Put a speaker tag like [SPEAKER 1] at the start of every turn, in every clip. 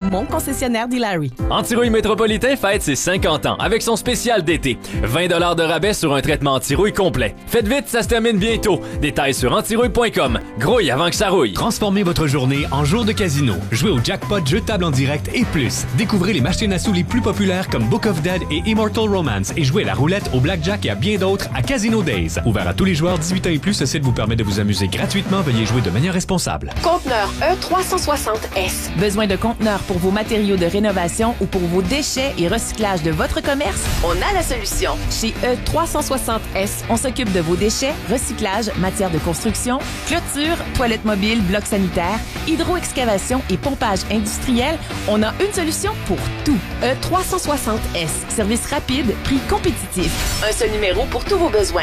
[SPEAKER 1] mon concessionnaire d'Hilary.
[SPEAKER 2] Antirouille Métropolitain fête ses 50 ans avec son spécial d'été. 20 $ de rabais sur un traitement anti-rouille complet. Faites vite, ça se termine bientôt. Détails sur antirouille.com. Grouille avant que ça rouille.
[SPEAKER 3] Transformez votre journée en jour de casino. Jouez au jackpot, jeux de table en direct et plus. Découvrez les machines à sous les plus populaires comme Book of Dead et Immortal Romance et jouez à la roulette, au blackjack et à bien d'autres à Casino Days. Ouvert à tous les joueurs 18 ans et plus, ce site vous permet de vous amuser gratuitement. Veuillez jouer de manière responsable.
[SPEAKER 4] Conteneur E360S.
[SPEAKER 1] Besoin de conteneurs pour vos matériaux de rénovation ou pour vos déchets et recyclage de votre commerce?
[SPEAKER 4] On a la solution.
[SPEAKER 1] Chez E360S, on s'occupe de vos déchets, recyclage, matière de construction, clôture, toilettes mobiles, blocs sanitaires, hydro-excavation et pompage industriel. On a une solution pour tout.
[SPEAKER 4] E360S.
[SPEAKER 1] Service rapide, prix compétitif.
[SPEAKER 4] Un seul numéro pour tous vos besoins.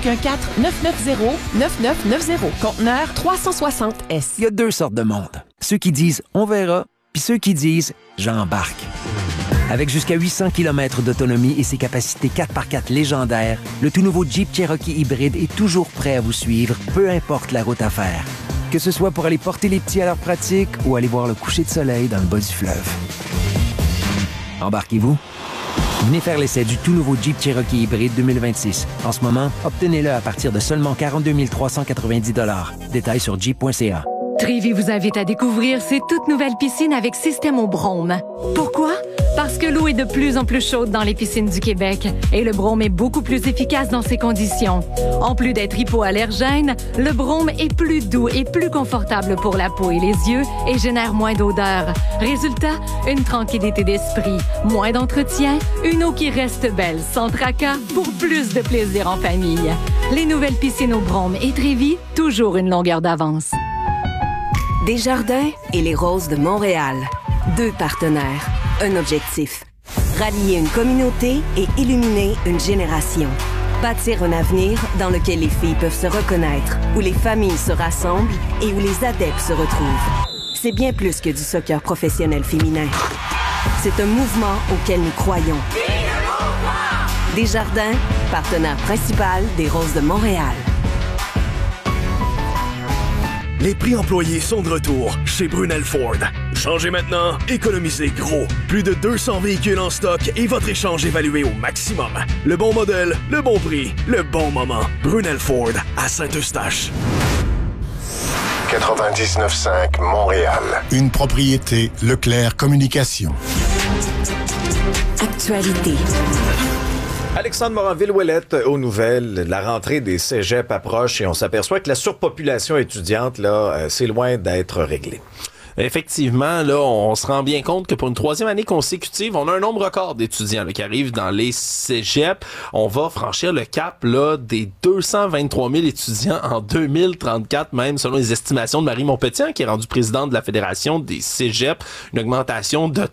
[SPEAKER 1] 514-990-9990. Conteneur 360S.
[SPEAKER 5] Il y a deux sortes de monde. Ceux qui disent « on verra », puis ceux qui disent « j'embarque ». Avec jusqu'à 800 km d'autonomie et ses capacités 4x4 légendaires, le tout nouveau Jeep Cherokee hybride est toujours prêt à vous suivre, peu importe la route à faire. Que ce soit pour aller porter les petits à leur pratique ou aller voir le coucher de soleil dans le bas du fleuve. Embarquez-vous? Venez faire l'essai du tout nouveau Jeep Cherokee hybride 2026. En ce moment, obtenez-le à partir de seulement 42 390 $. Détails sur jeep.ca.
[SPEAKER 6] Trévi vous invite à découvrir ses toutes nouvelles piscines avec système au brome. Pourquoi? Parce que l'eau est de plus en plus chaude dans les piscines du Québec et le brome est beaucoup plus efficace dans ces conditions. En plus d'être hypoallergène, le brome est plus doux et plus confortable pour la peau et les yeux et génère moins d'odeur. Résultat, une tranquillité d'esprit, moins d'entretien, une eau qui reste belle sans tracas pour plus de plaisir en famille. Les nouvelles piscines au brome et Trévi, toujours une longueur d'avance.
[SPEAKER 4] Desjardins et les Roses de Montréal. Deux partenaires, un objectif. Rallier une communauté et illuminer une génération. Bâtir un avenir dans lequel les filles peuvent se reconnaître, où les familles se rassemblent et où les adeptes se retrouvent. C'est bien plus que du soccer professionnel féminin. C'est un mouvement auquel nous croyons. Desjardins, partenaire principal des Roses de Montréal.
[SPEAKER 7] Les prix employés sont de retour chez Brunel Ford. Changez maintenant, économisez gros. Plus de 200 véhicules en stock et votre échange évalué au maximum. Le bon modèle, le bon prix, le bon moment. Brunel Ford à Saint-Eustache.
[SPEAKER 8] 99.5 Montréal.
[SPEAKER 9] Une propriété Leclerc Communication.
[SPEAKER 4] Actualité.
[SPEAKER 10] Alexandre Morin-Villouellette aux nouvelles. La rentrée des cégeps approche et on s'aperçoit que la surpopulation étudiante, là, c'est loin d'être réglée.
[SPEAKER 11] Effectivement, là, on se rend bien compte que pour une troisième année consécutive, on a un nombre record d'étudiants là, qui arrivent dans les cégeps. On va franchir le cap là des 223 000 étudiants en 2034, même selon les estimations de Marie Montpetit, qui est rendue présidente de la Fédération des cégeps. Une augmentation de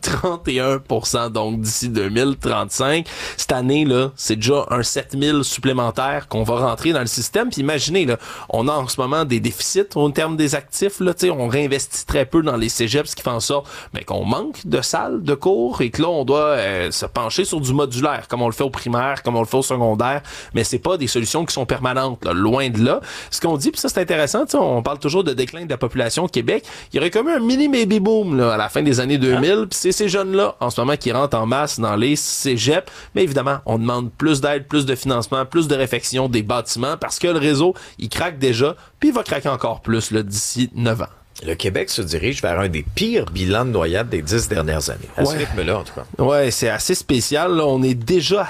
[SPEAKER 11] 31%, donc d'ici 2035. Cette année, là, c'est déjà un 7 000 supplémentaires qu'on va rentrer dans le système. Puis imaginez, là, on a en ce moment des déficits au terme des actifs. Là, on réinvestit très peu dans les cégeps, ce qui fait en sorte qu'on manque de salles de cours et que là, on doit se pencher sur du modulaire, comme on le fait au primaire, comme on le fait au secondaire, mais c'est pas des solutions qui sont permanentes, là, loin de là. Ce qu'on dit, puis ça, c'est intéressant, on parle toujours de déclin de la population au Québec. Il y aurait comme un mini baby boom là, à la fin des années 2000, puis c'est ces jeunes-là, en ce moment, qui rentrent en masse dans les cégeps. Mais évidemment, on demande plus d'aide, plus de financement, plus de réfection des bâtiments, parce que le réseau, il craque déjà, puis il va craquer encore plus là, d'ici 9 ans.
[SPEAKER 10] Le Québec se dirige vers un des pires bilans de noyade des 10 dernières années. À ce rythme-là, en tout cas.
[SPEAKER 11] Ouais, c'est assez spécial. Là. On est déjà à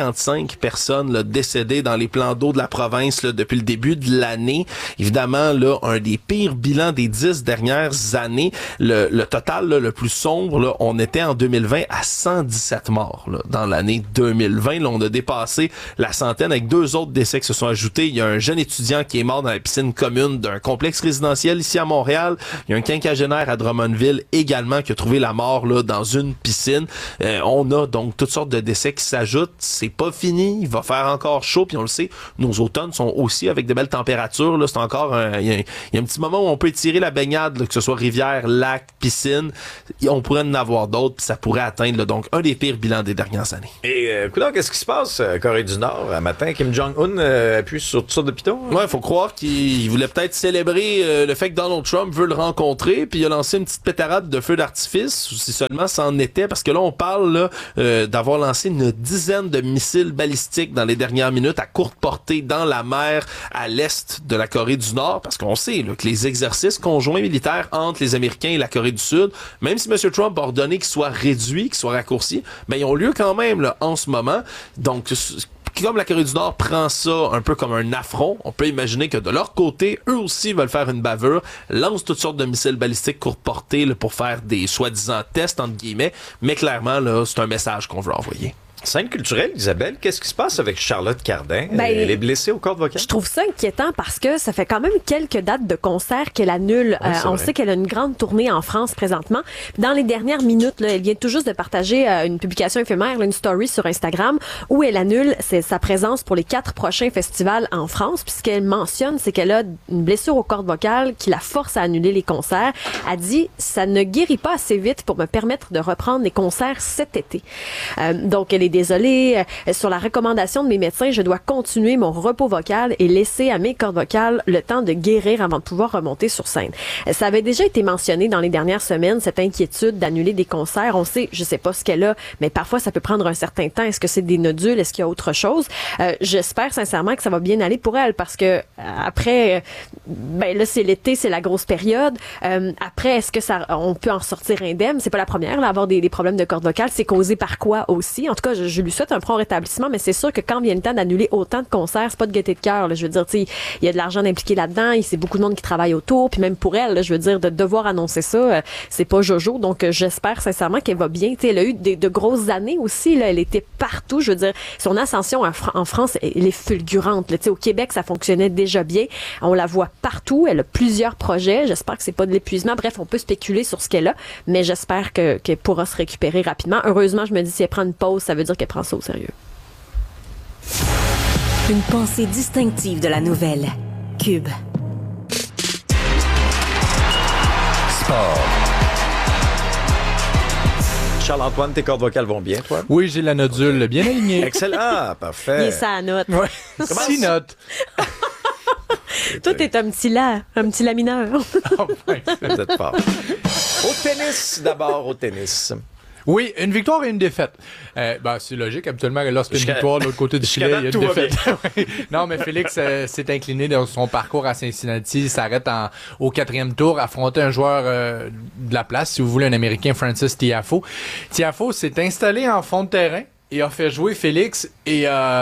[SPEAKER 11] 55 personnes là, décédées dans les plans d'eau de la province là, depuis le début de l'année. Évidemment, là, un des pires bilans des 10 dernières années. Le total là, le plus sombre, là, on était en 2020 à 117 morts là, dans l'année 2020. Là, on a dépassé la centaine avec 2 autres décès qui se sont ajoutés. Il y a un jeune étudiant qui est mort dans la piscine commune d'un complexe résidentiel ici à Montréal. Il y a un quinquagénaire à Drummondville également qui a trouvé la mort là dans une piscine. On a donc toutes sortes de décès qui s'ajoutent. C'est pas fini. Il va faire encore chaud. Puis on le sait, nos automnes sont aussi avec de belles températures. Là, c'est encore il y a un petit moment où on peut étirer la baignade, là, que ce soit rivière, lac, piscine. On pourrait en avoir d'autres. Puis ça pourrait atteindre là, donc un des pires bilans des dernières années.
[SPEAKER 10] Et coudonc, qu'est-ce qui se passe Corée du Nord un matin? Kim Jong-un appuie sur toutes sortes de pitons?
[SPEAKER 11] Ouais, faut croire qu'il voulait peut-être célébrer le fait que Donald Trump veut le rencontrer, puis il a lancé une petite pétarade de feu d'artifice, si seulement ça en était, parce que là, on parle là, d'avoir lancé une dizaine de missiles balistiques dans les dernières minutes à courte portée dans la mer à l'est de la Corée du Nord, parce qu'on sait là, que les exercices conjoints militaires entre les Américains et la Corée du Sud, même si M. Trump a ordonné qu'ils soient réduits, qu'ils soient raccourcis, ben ils ont lieu quand même là, en ce moment. Donc, comme la Corée du Nord prend ça un peu comme un affront, on peut imaginer que de leur côté, eux aussi veulent faire une bavure, lancent toutes sortes de missiles balistiques courte portée là, pour faire des soi-disant tests, entre guillemets, mais clairement, là, c'est un message qu'on veut envoyer.
[SPEAKER 10] Scène culturelle, Isabelle, qu'est-ce qui se passe avec Charlotte Cardin? Elle est blessée aux cordes vocales?
[SPEAKER 12] Je trouve ça inquiétant parce que ça fait quand même quelques dates de concert qu'elle annule. On sait qu'elle a une grande tournée en France présentement. Dans les dernières minutes, là, elle vient tout juste de partager une publication éphémère, une story sur Instagram, où elle annule sa présence pour les 4 prochains festivals en France. Puis ce qu'elle mentionne, c'est qu'elle a une blessure aux cordes vocales qui la force à annuler les concerts. Elle dit « Ça ne guérit pas assez vite pour me permettre de reprendre les concerts cet été. » Donc, elle est désolée. Sur la recommandation de mes médecins, je dois continuer mon repos vocal et laisser à mes cordes vocales le temps de guérir avant de pouvoir remonter sur scène. Ça avait déjà été mentionné dans les dernières semaines, cette inquiétude d'annuler des concerts. On sait, je sais pas ce qu'elle a, mais parfois ça peut prendre un certain temps. Est-ce que c'est des nodules? Est-ce qu'il y a autre chose? J'espère sincèrement que ça va bien aller pour elle parce que après, ben là c'est l'été, c'est la grosse période. Après, est-ce que on peut en sortir indemne? C'est pas la première, là, avoir des problèmes de cordes vocales. C'est causé par quoi aussi? En tout cas, je lui souhaite un prompt rétablissement, mais c'est sûr que quand vient le temps d'annuler autant de concerts, c'est pas de gaieté de cœur. Je veux dire, tu sais, il y a de l'argent impliqué là-dedans, c'est beaucoup de monde qui travaille autour, puis même pour elle, là, je veux dire, de devoir annoncer ça, c'est pas jojo. Donc, j'espère sincèrement qu'elle va bien. Tu sais, elle a eu de grosses années aussi. Là, elle était partout. Je veux dire, son ascension en France, elle est fulgurante. Tu sais, au Québec, ça fonctionnait déjà bien. On la voit partout. Elle a plusieurs projets. J'espère que c'est pas de l'épuisement. Bref, on peut spéculer sur ce qu'elle a, mais j'espère qu'elle pourra se récupérer rapidement. Heureusement, je me dis, si elle prend une pause, ça veut dire qu'elle prend ça au sérieux.
[SPEAKER 4] Une pensée distinctive de la nouvelle. Cube.
[SPEAKER 10] Sport. Charles-Antoine, tes cordes vocales vont bien, toi?
[SPEAKER 13] Oui, j'ai la nodule bien alignée.
[SPEAKER 10] Excellent. Ah, parfait.
[SPEAKER 12] Il est sa note.
[SPEAKER 13] Ouais. 6 notes.
[SPEAKER 12] Toi, t'es un petit la mineur.
[SPEAKER 10] Oh, ouais, vous êtes fort. Au tennis, d'abord, au tennis.
[SPEAKER 13] Oui, une victoire et une défaite. C'est logique. Habituellement, lorsqu'il y a une victoire de l'autre côté du filet, il y a une défaite. Non, mais Félix s'est incliné dans son parcours à Cincinnati. Il s'arrête au 4e tour, affronter un joueur de la place, si vous voulez, un Américain, Francis Tiafoe. Tiafoe s'est installé en fond de terrain et a fait jouer Félix et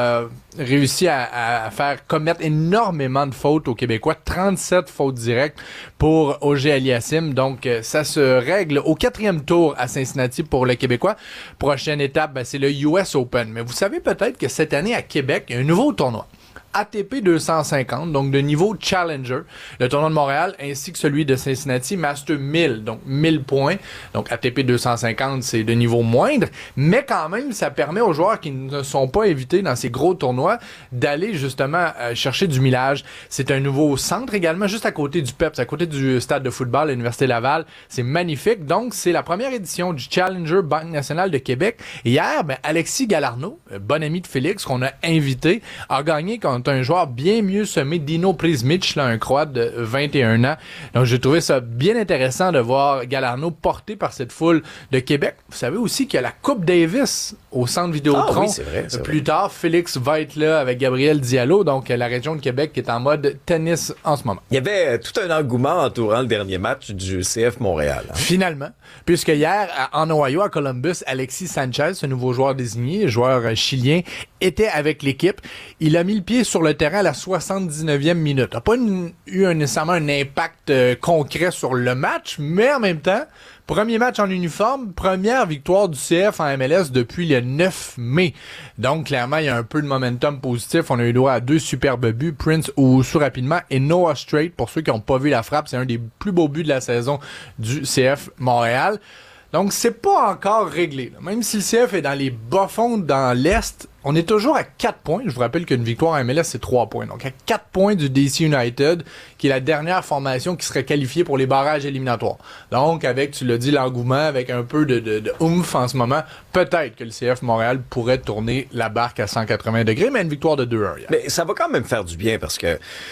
[SPEAKER 13] réussi à faire commettre énormément de fautes aux Québécois. 37 fautes directes pour Auger-Aliassime. Donc, ça se règle au 4e tour à Cincinnati pour le Québécois. Prochaine étape, c'est le US Open. Mais vous savez peut-être que cette année à Québec, il y a un nouveau tournoi. ATP 250, donc de niveau Challenger, le tournoi de Montréal, ainsi que celui de Cincinnati, Master 1000, donc 1000 points. Donc ATP 250, c'est de niveau moindre, mais quand même, ça permet aux joueurs qui ne sont pas invités dans ces gros tournois d'aller justement chercher du millage. C'est un nouveau centre également, juste à côté du PEPS, à côté du stade de football, l'Université Laval. C'est magnifique. Donc, c'est la première édition du Challenger Banque nationale de Québec. Hier, Alexis Galarneau, bon ami de Félix, qu'on a invité, a gagné contre un joueur bien mieux semé, Dino Prizmic, là, un Croate de 21 ans. Donc, j'ai trouvé ça bien intéressant de voir Galarneau porté par cette foule de Québec. Vous savez aussi qu'il y a la Coupe Davis au Centre Vidéotron.
[SPEAKER 10] Oui, c'est vrai.
[SPEAKER 13] Plus tard, Félix va être là avec Gabriel Diallo, donc la région de Québec qui est en mode tennis en ce moment.
[SPEAKER 10] Il y avait tout un engouement entourant le dernier match du CF Montréal.
[SPEAKER 13] Finalement, puisque hier, en Ohio, à Columbus, Alexis Sanchez, ce nouveau joueur désigné, joueur chilien, était avec l'équipe. Il a mis le pied sur le terrain à la 79e minute. Il n'a pas eu nécessairement un impact concret sur le match, mais en même temps, premier match en uniforme, première victoire du CF en MLS depuis le 9 mai. Donc, clairement, il y a un peu de momentum positif. On a eu droit à 2 superbes buts, Prince Owusu rapidement et Noah Strait, pour ceux qui n'ont pas vu la frappe, c'est un des plus beaux buts de la saison du CF Montréal. Donc, c'est pas encore réglé. Même si le CF est dans les bas-fonds dans l'Est, on est toujours à 4 points. Je vous rappelle qu'une victoire en MLS, c'est 3 points. Donc, à 4 points du DC United, qui est la dernière formation qui serait qualifiée pour les barrages éliminatoires. Donc, avec, tu l'as dit, l'engouement, avec un peu de oomph en ce moment, peut-être que le CF Montréal pourrait tourner la barque à 180 degrés, mais une victoire de 2-1 hier.
[SPEAKER 10] Mais ça va quand même faire du bien parce que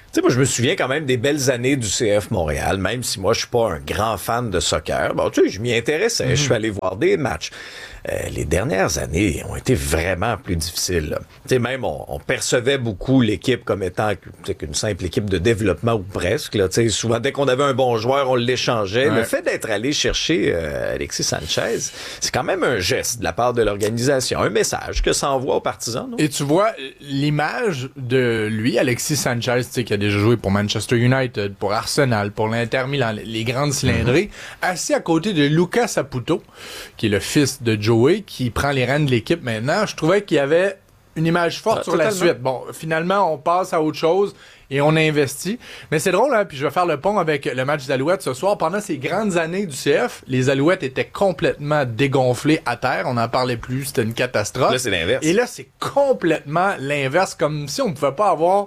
[SPEAKER 10] sais, moi, je me souviens quand même des belles années du CF Montréal, même si moi, je suis pas un grand fan de soccer. Bon, tu sais, je m'y intéressais. Je suis allé voir des matchs. Les dernières années ont été vraiment plus difficiles. Tu sais, même, on percevait beaucoup l'équipe comme étant qu'une simple équipe de développement ou presque. Là. Tu sais, souvent, dès qu'on avait un bon joueur, on l'échangeait. Ouais. Le fait d'être allé chercher Alexis Sanchez, c'est quand même un geste de la part de l'organisation, un message que ça envoie aux partisans. Non?
[SPEAKER 13] Et tu vois, l'image de lui, Alexis Sanchez, tu sais, qui a déjà joué pour Manchester United, pour Arsenal, pour l'Inter Milan, les grandes cylindrées, assis à côté de Luca Saputo, qui est le fils de Joey, qui prend les rênes de l'équipe maintenant, je trouvais qu'il y avait une image forte sur la suite. Bon, finalement, on passe à autre chose et on investit. Mais c'est drôle, hein, puis je vais faire le pont avec le match des Alouettes ce soir. Pendant ces grandes années du CF, les Alouettes étaient complètement dégonflées à terre. On n'en parlait plus, c'était une catastrophe.
[SPEAKER 10] Là, c'est l'inverse.
[SPEAKER 13] Et là, c'est complètement l'inverse, comme si on ne pouvait pas avoir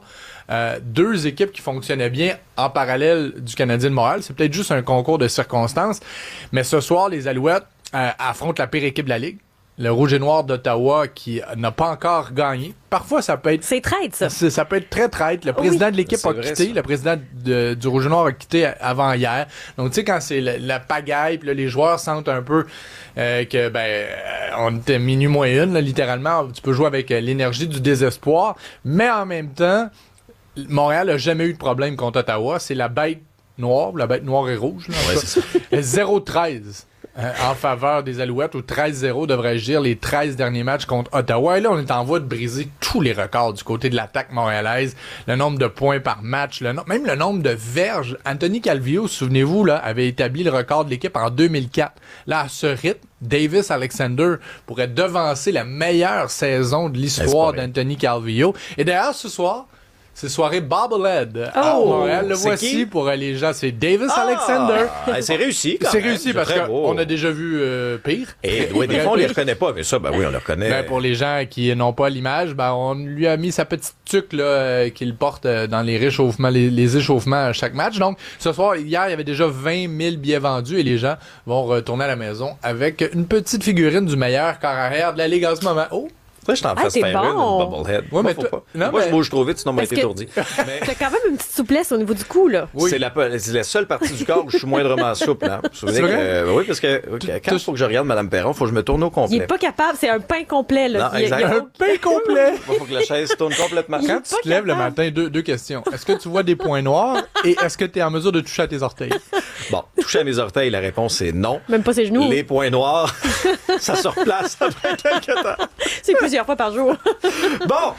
[SPEAKER 13] deux équipes qui fonctionnaient bien en parallèle du Canadien de Montréal. C'est peut-être juste un concours de circonstances. Mais ce soir, les Alouettes affrontent la pire équipe de la Ligue. Le Rouge et Noir d'Ottawa qui n'a pas encore gagné. Parfois, ça peut être...
[SPEAKER 12] C'est traître, ça.
[SPEAKER 13] Ça peut être très traître. Le président de l'équipe a quitté. Le président du Rouge et Noir a quitté avant hier. Donc, tu sais, quand c'est la pagaille, puis là, les joueurs sentent un peu que, on était minuit moins une, là, littéralement. Tu peux jouer avec l'énergie du désespoir. Mais en même temps, Montréal n'a jamais eu de problème contre Ottawa. C'est la bête noire et rouge. Là,
[SPEAKER 10] ouais, c'est ça.
[SPEAKER 13] 0-13. En faveur des Alouettes, ou 13-0, devrais-je dire, les 13 derniers matchs contre Ottawa. Et là, on est en voie de briser tous les records du côté de l'attaque montréalaise. Le nombre de points par match, même le nombre de verges. Anthony Calvillo, souvenez-vous, là, avait établi le record de l'équipe en 2004. Là, à ce rythme, Davis Alexander pourrait devancer la meilleure saison de l'histoire d'Anthony Calvillo. Et d'ailleurs, ce soir, c'est soirée Bobblehead à Montréal. Le voici qui? Pour les gens. C'est Davis Alexander.
[SPEAKER 10] C'est réussi quand
[SPEAKER 13] même.
[SPEAKER 10] C'est
[SPEAKER 13] réussi parce qu'on a déjà vu pire.
[SPEAKER 10] Et des fois, on les reconnaît pas. Mais ça, oui, on le reconnaît.
[SPEAKER 13] Pour les gens qui n'ont pas l'image, on lui a mis sa petite tuque là, qu'il porte dans les réchauffements, les échauffements à chaque match. Donc, ce soir, hier, il y avait déjà 20 000 billets vendus et les gens vont retourner à la maison avec une petite figurine du meilleur corps arrière de la Ligue en ce moment. Oh!
[SPEAKER 10] Ça, je t'en fasse faire une Bobblehead.
[SPEAKER 13] Ouais, mais
[SPEAKER 10] faut pas. Moi, je bouge trop vite, sinon on m'a été étourdi.
[SPEAKER 12] T'as quand même une petite souplesse au niveau du cou, là.
[SPEAKER 10] Oui. C'est la seule partie du corps où je suis moindrement souple. Hein. C'est vrai? Oui, parce que quand il faut que je regarde Mme Perron, il faut que je me tourne au complet.
[SPEAKER 12] Il est pas capable, c'est un pain complet, là.
[SPEAKER 10] Non, exact.
[SPEAKER 13] Un pain complet!
[SPEAKER 10] Il faut que la chaise tourne complètement.
[SPEAKER 13] Quand tu te lèves le matin, deux questions. Est-ce que tu vois des points noirs et est-ce que tu es en mesure de toucher à tes orteils?
[SPEAKER 10] Bon, toucher à mes orteils, la réponse est non.
[SPEAKER 12] Même pas ses genoux.
[SPEAKER 10] Les points noirs, ça se replace après quelques temps.
[SPEAKER 12] C'est plusieurs fois par jour.
[SPEAKER 10] Bon,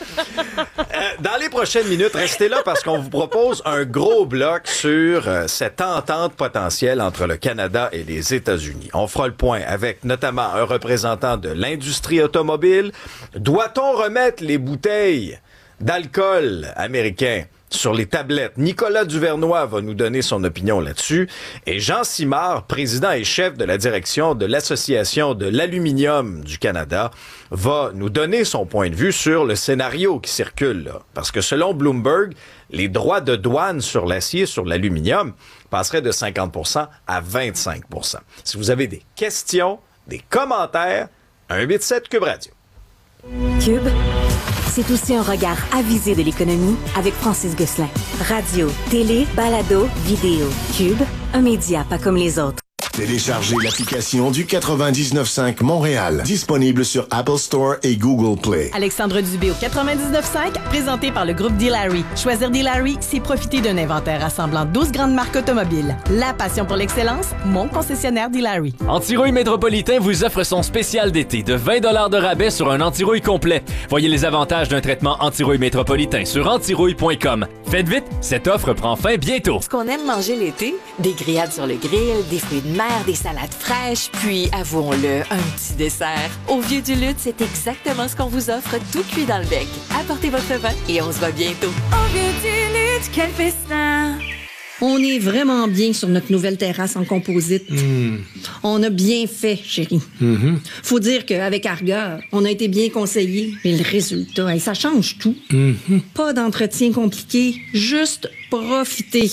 [SPEAKER 10] dans les prochaines minutes, restez là parce qu'on vous propose un gros bloc sur cette entente potentielle entre le Canada et les États-Unis. On fera le point avec notamment un représentant de l'industrie automobile. Doit-on remettre les bouteilles d'alcool américain sur les tablettes? Nicolas Duvernois va nous donner son opinion là-dessus. Et Jean Simard, président et chef de la direction de l'Association de l'aluminium du Canada, va nous donner son point de vue sur le scénario qui circule là. Parce que selon Bloomberg, les droits de douane sur l'acier, sur l'aluminium, passeraient de 50% à 25%. Si vous avez des questions, des commentaires, 187 Cube Radio.
[SPEAKER 14] Cube, c'est aussi un regard avisé de l'économie avec Francis Gosselin. Radio, télé, balado, vidéo. Cube, un média pas comme les autres.
[SPEAKER 9] Téléchargez l'application du 99.5 Montréal, disponible sur Apple Store et Google Play.
[SPEAKER 1] Alexandre Dubé au 99.5, présenté par le groupe D-Larry. Choisir D-Larry, c'est profiter d'un inventaire rassemblant 12 grandes marques automobiles. La passion pour l'excellence, mon concessionnaire D-Larry.
[SPEAKER 2] Antirouille Métropolitain vous offre son spécial d'été de 20 $ de rabais sur un antirouille complet. Voyez les avantages d'un traitement antirouille métropolitain sur antirouille.com. Faites vite, cette offre prend fin bientôt.
[SPEAKER 15] Ce qu'on aime manger l'été, des grillades sur le grill, des fruits de mer, des salades fraîches, puis, avouons-le, un petit dessert. Au Vieux du Lutte, c'est exactement ce qu'on vous offre, tout cuit dans le bec. Apportez votre vin et on se voit bientôt.
[SPEAKER 16] Au Vieux du Lutte, quel festin! On est vraiment bien sur notre nouvelle terrasse en composite. On a bien fait, chérie. Faut dire qu'avec Arga, on a été bien conseillés. Mais le résultat, ça change tout. Pas d'entretien compliqué, juste profiter.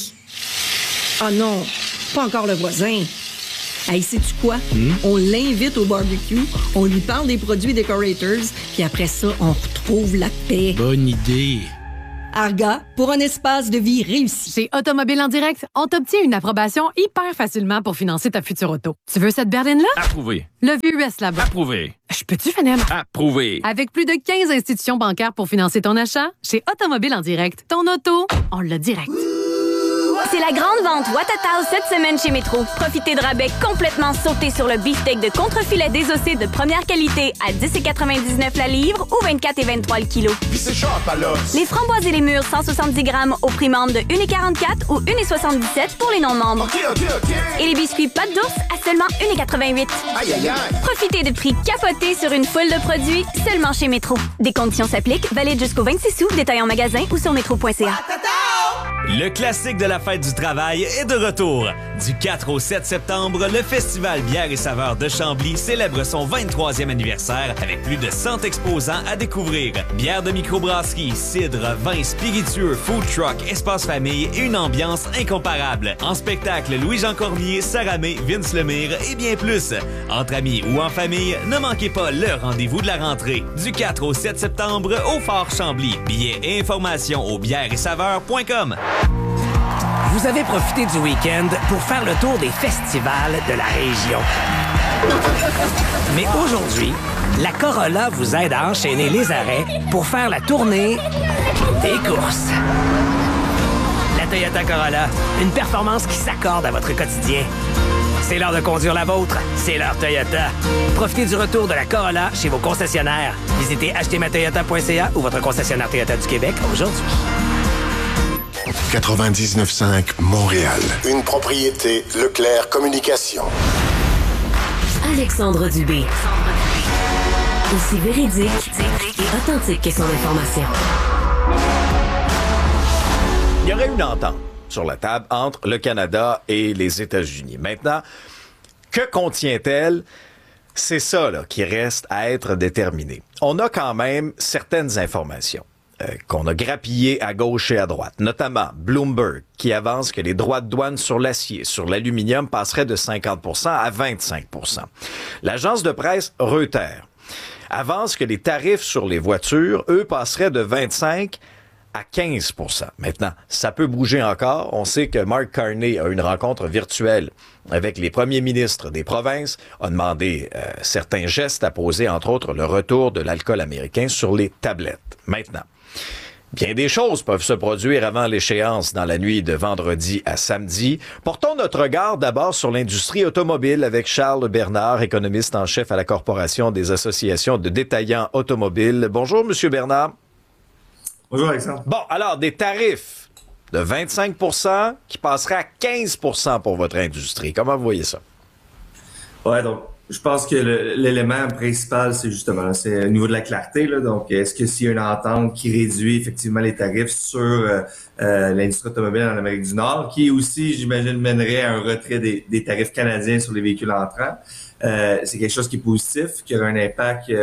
[SPEAKER 16] Ah non, pas encore le voisin. Hey, sais-tu quoi? On l'invite au barbecue, on lui parle des produits Decorators, puis après ça, on retrouve la paix.
[SPEAKER 17] Bonne idée.
[SPEAKER 16] Arga, pour un espace de vie réussi.
[SPEAKER 6] Chez Automobile en direct, on t'obtient une approbation hyper facilement pour financer ta future auto. Tu veux cette berline-là?
[SPEAKER 17] Approuvé.
[SPEAKER 6] Le vieux US là-bas.
[SPEAKER 17] Approuvé.
[SPEAKER 6] Je peux-tu finir?
[SPEAKER 17] Approuvé.
[SPEAKER 6] Avec plus de 15 institutions bancaires pour financer ton achat, chez Automobile en direct, ton auto, on l'a direct.
[SPEAKER 18] C'est la grande vente Watatao cette semaine chez Métro. Profitez de rabais complètement sautés sur le beefsteak de contrefilet désossé de première qualité à 10,99 la livre ou 24,23 le kilo. Les framboises et les mûres 170 grammes au prix membre de 1,44 ou 1,77 pour les non-membres. Et les biscuits pâte d'ours à seulement 1,88. Profitez de prix capotés sur une foule de produits seulement chez Métro. Des conditions s'appliquent, valides jusqu'au 26 août, détail en magasin ou sur métro.ca.
[SPEAKER 19] Le classique de la fête du travail est de retour. Du 4 au 7 septembre, le Festival Bière et Saveurs de Chambly célèbre son 23e anniversaire avec plus de 100 exposants à découvrir. Bière de microbrasserie, cidre, vin spiritueux, food truck, espace famille et une ambiance incomparable. En spectacle, Louis-Jean Cormier, Sarah May, Vince Lemire et bien plus. Entre amis ou en famille, ne manquez pas le rendez-vous de la rentrée. Du 4 au 7 septembre au Fort Chambly. Billets et informations au bièreetsaveurs.com.
[SPEAKER 20] Vous avez profité du week-end pour faire le tour des festivals de la région. Mais aujourd'hui, la Corolla vous aide à enchaîner les arrêts pour faire la tournée des courses. La Toyota Corolla, une performance qui s'accorde à votre quotidien. C'est l'heure de conduire la vôtre, c'est l'heure Toyota. Profitez du retour de la Corolla chez vos concessionnaires. Visitez achetezmatoyota.ca ou votre concessionnaire Toyota du Québec aujourd'hui.
[SPEAKER 9] 99.5 Montréal. Une propriété Leclerc Communication.
[SPEAKER 14] Alexandre Dubé. Aussi véridique et authentique que son information.
[SPEAKER 10] Il y aurait une entente sur la table entre le Canada et les États-Unis. Maintenant, que contient-elle? C'est ça là, qui reste à être déterminé. On a quand même certaines informations qu'on a grappillées à gauche et à droite, notamment Bloomberg, qui avance que les droits de douane sur l'acier, sur l'aluminium, passeraient de 50% à 25%. L'agence de presse Reuters avance que les tarifs sur les voitures, eux, passeraient de 25 à 15%. Maintenant, ça peut bouger encore. On sait que Mark Carney a une rencontre virtuelle avec les premiers ministres des provinces, a demandé certains gestes à poser, entre autres le retour de l'alcool américain sur les tablettes. Maintenant, bien des choses peuvent se produire avant l'échéance dans la nuit de vendredi à samedi. Portons notre regard d'abord sur l'industrie automobile avec Charles Bernard, économiste en chef à la Corporation des associations de détaillants automobiles. Bonjour, Monsieur Bernard.
[SPEAKER 21] Bonjour, Alexandre.
[SPEAKER 10] Bon, alors, des tarifs de 25% qui passeraient à 15% pour votre industrie. Comment vous voyez ça?
[SPEAKER 21] Ouais, donc, je pense que l'élément principal, c'est justement, c'est au niveau de la clarté, là. Donc, est-ce que s'il y a une entente qui réduit effectivement les tarifs sur l'industrie automobile en Amérique du Nord, qui aussi, j'imagine, mènerait à un retrait des tarifs canadiens sur les véhicules entrants? C'est quelque chose qui est positif, qui aura un impact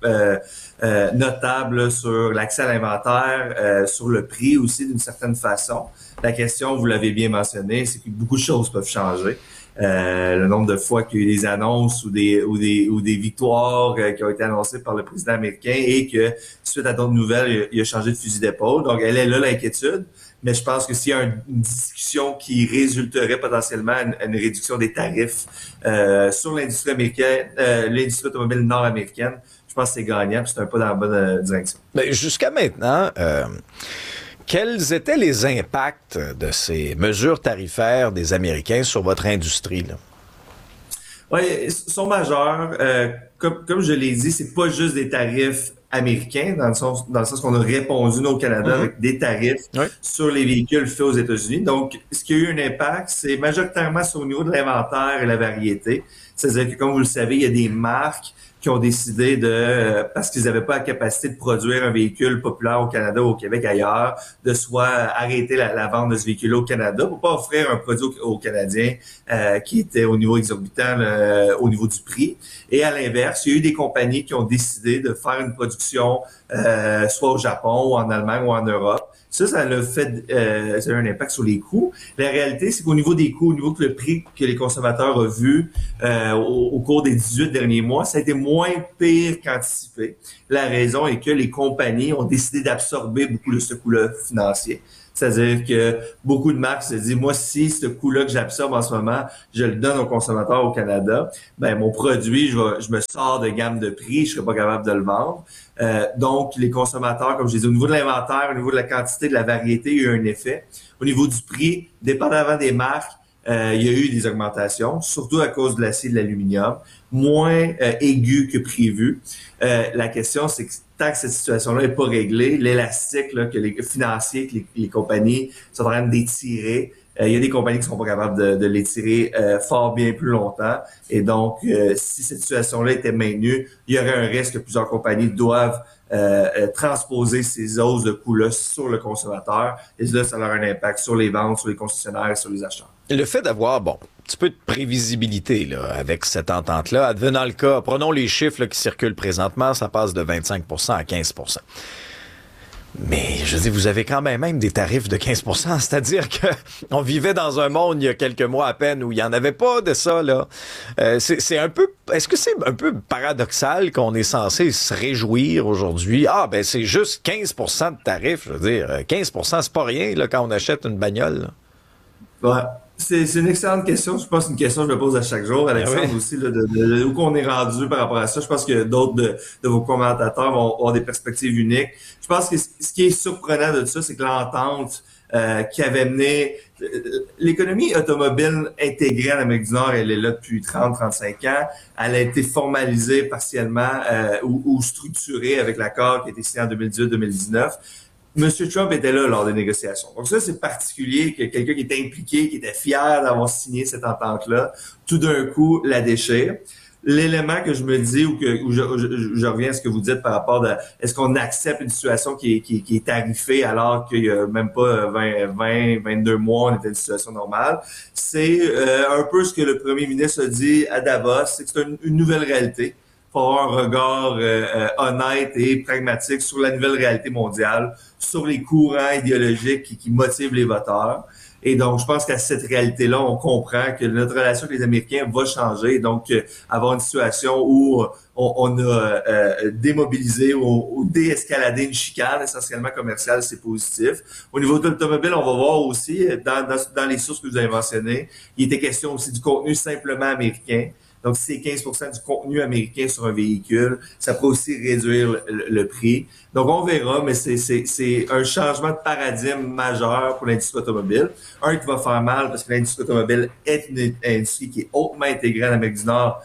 [SPEAKER 21] notable sur l'accès à l'inventaire, sur le prix aussi d'une certaine façon. La question, vous l'avez bien mentionné, c'est que beaucoup de choses peuvent changer. Le nombre de fois qu'il y a eu des annonces ou des victoires qui ont été annoncées par le président américain et que suite à d'autres nouvelles, il a changé de fusil d'épaule. Donc, elle est là l'inquiétude. Mais je pense que s'il y a une discussion qui résulterait potentiellement à une réduction des tarifs sur l'industrie américaine, l'industrie automobile nord-américaine, je pense que c'est gagnant, puis c'est un pas dans la bonne direction.
[SPEAKER 10] Mais jusqu'à maintenant, quels étaient les impacts de ces mesures tarifaires des Américains sur votre industrie, là?
[SPEAKER 21] Oui, ils sont majeurs. Comme je l'ai dit, c'est pas juste des tarifs américains, dans le sens qu'on a répondu, nous, au Canada, avec des tarifs sur les véhicules faits aux États-Unis. Donc, ce qui a eu un impact, c'est majoritairement sur le niveau de l'inventaire et la variété. C'est-à-dire que, comme vous le savez, il y a des marques qui ont décidé parce qu'ils n'avaient pas la capacité de produire un véhicule populaire au Canada ou au Québec ailleurs, de soit arrêter la vente de ce véhicule au Canada pour pas offrir un produit aux Canadiens qui était au niveau exorbitant au niveau du prix. Et à l'inverse, il y a eu des compagnies qui ont décidé de faire une production soit au Japon ou en Allemagne ou en Europe, Ça a ça a un impact sur les coûts. La réalité, c'est qu'au niveau des coûts, au niveau que le prix que les consommateurs ont vu au cours des 18 derniers mois, ça a été moins pire qu'anticipé. La raison est que les compagnies ont décidé d'absorber beaucoup de ce coût-là financier. C'est-à-dire que beaucoup de marques se disent, moi, si ce coût-là que j'absorbe en ce moment, je le donne aux consommateurs au Canada, ben mon produit, je me sors de gamme de prix, je serai pas capable de le vendre. Donc, les consommateurs, comme je disais, au niveau de l'inventaire, au niveau de la quantité, de la variété, il y a eu un effet. Au niveau du prix, dépendamment des marques, il y a eu des augmentations, surtout à cause de l'acier et de l'aluminium, moins aigu que prévu. La question, c'est que tant que cette situation-là n'est pas réglée, l'élastique là, que les financiers, que les compagnies sont en train d'étirer, il y a des compagnies qui ne sont pas capables de l'étirer fort bien plus longtemps. Et donc, si cette situation-là était maintenue, il y aurait un risque que plusieurs compagnies doivent transposer ces hausses de coûts-là sur le consommateur. Et là, ça a un impact sur les ventes, sur les concessionnaires et sur les acheteurs.
[SPEAKER 10] Le fait d'avoir, un petit peu de prévisibilité là, avec cette entente-là, advenant le cas, prenons les chiffres là, qui circulent présentement, ça passe de 25% à 15%. Mais, je dis, vous avez quand même des tarifs de 15%, c'est-à-dire que on vivait dans un monde il y a quelques mois à peine où il n'y en avait pas de ça, là. C'est un peu, est-ce que c'est un peu paradoxal qu'on est censé se réjouir aujourd'hui? Ah, ben, c'est juste 15% de tarifs, je veux dire. 15%, c'est pas rien, là, quand on achète une bagnole, là.
[SPEAKER 21] Ouais. C'est une excellente question. Je pense que c'est une question que je me pose à chaque jour. Alexandre, aussi, là, de où qu'on est rendu par rapport à ça. Je pense que d'autres de vos commentateurs vont avoir des perspectives uniques. Je pense que ce qui est surprenant de ça, c'est que l'entente qui avait mené l'économie automobile intégrée en Amérique du Nord, elle est là depuis 30-35 ans. Elle a été formalisée partiellement ou structurée avec l'accord qui a été signé en 2018-2019. Monsieur Trump était là lors des négociations. Donc ça, c'est particulier que quelqu'un qui était impliqué, qui était fier d'avoir signé cette entente-là, tout d'un coup la déchire. L'élément que je me dis ou je reviens à ce que vous dites par rapport à est-ce qu'on accepte une situation qui est tarifée alors qu'il y a même pas 22 mois, on était dans une situation normale, c'est un peu ce que le premier ministre a dit à Davos, c'est que c'est une nouvelle réalité. Pour avoir un regard honnête et pragmatique sur la nouvelle réalité mondiale, sur les courants idéologiques qui motivent les voteurs. Et donc, je pense qu'à cette réalité-là, on comprend que notre relation avec les Américains va changer. Donc, avoir une situation où on a démobilisé ou déescaladé une chicane essentiellement commerciale, c'est positif. Au niveau de l'automobile, on va voir aussi, dans les sources que vous avez mentionnées, il était question aussi du contenu simplement américain. Donc, si c'est 15% du contenu américain sur un véhicule, ça peut aussi réduire le prix. Donc, on verra, mais c'est un changement de paradigme majeur pour l'industrie automobile. Un qui va faire mal parce que l'industrie automobile est une industrie qui est hautement intégrée en Amérique du Nord,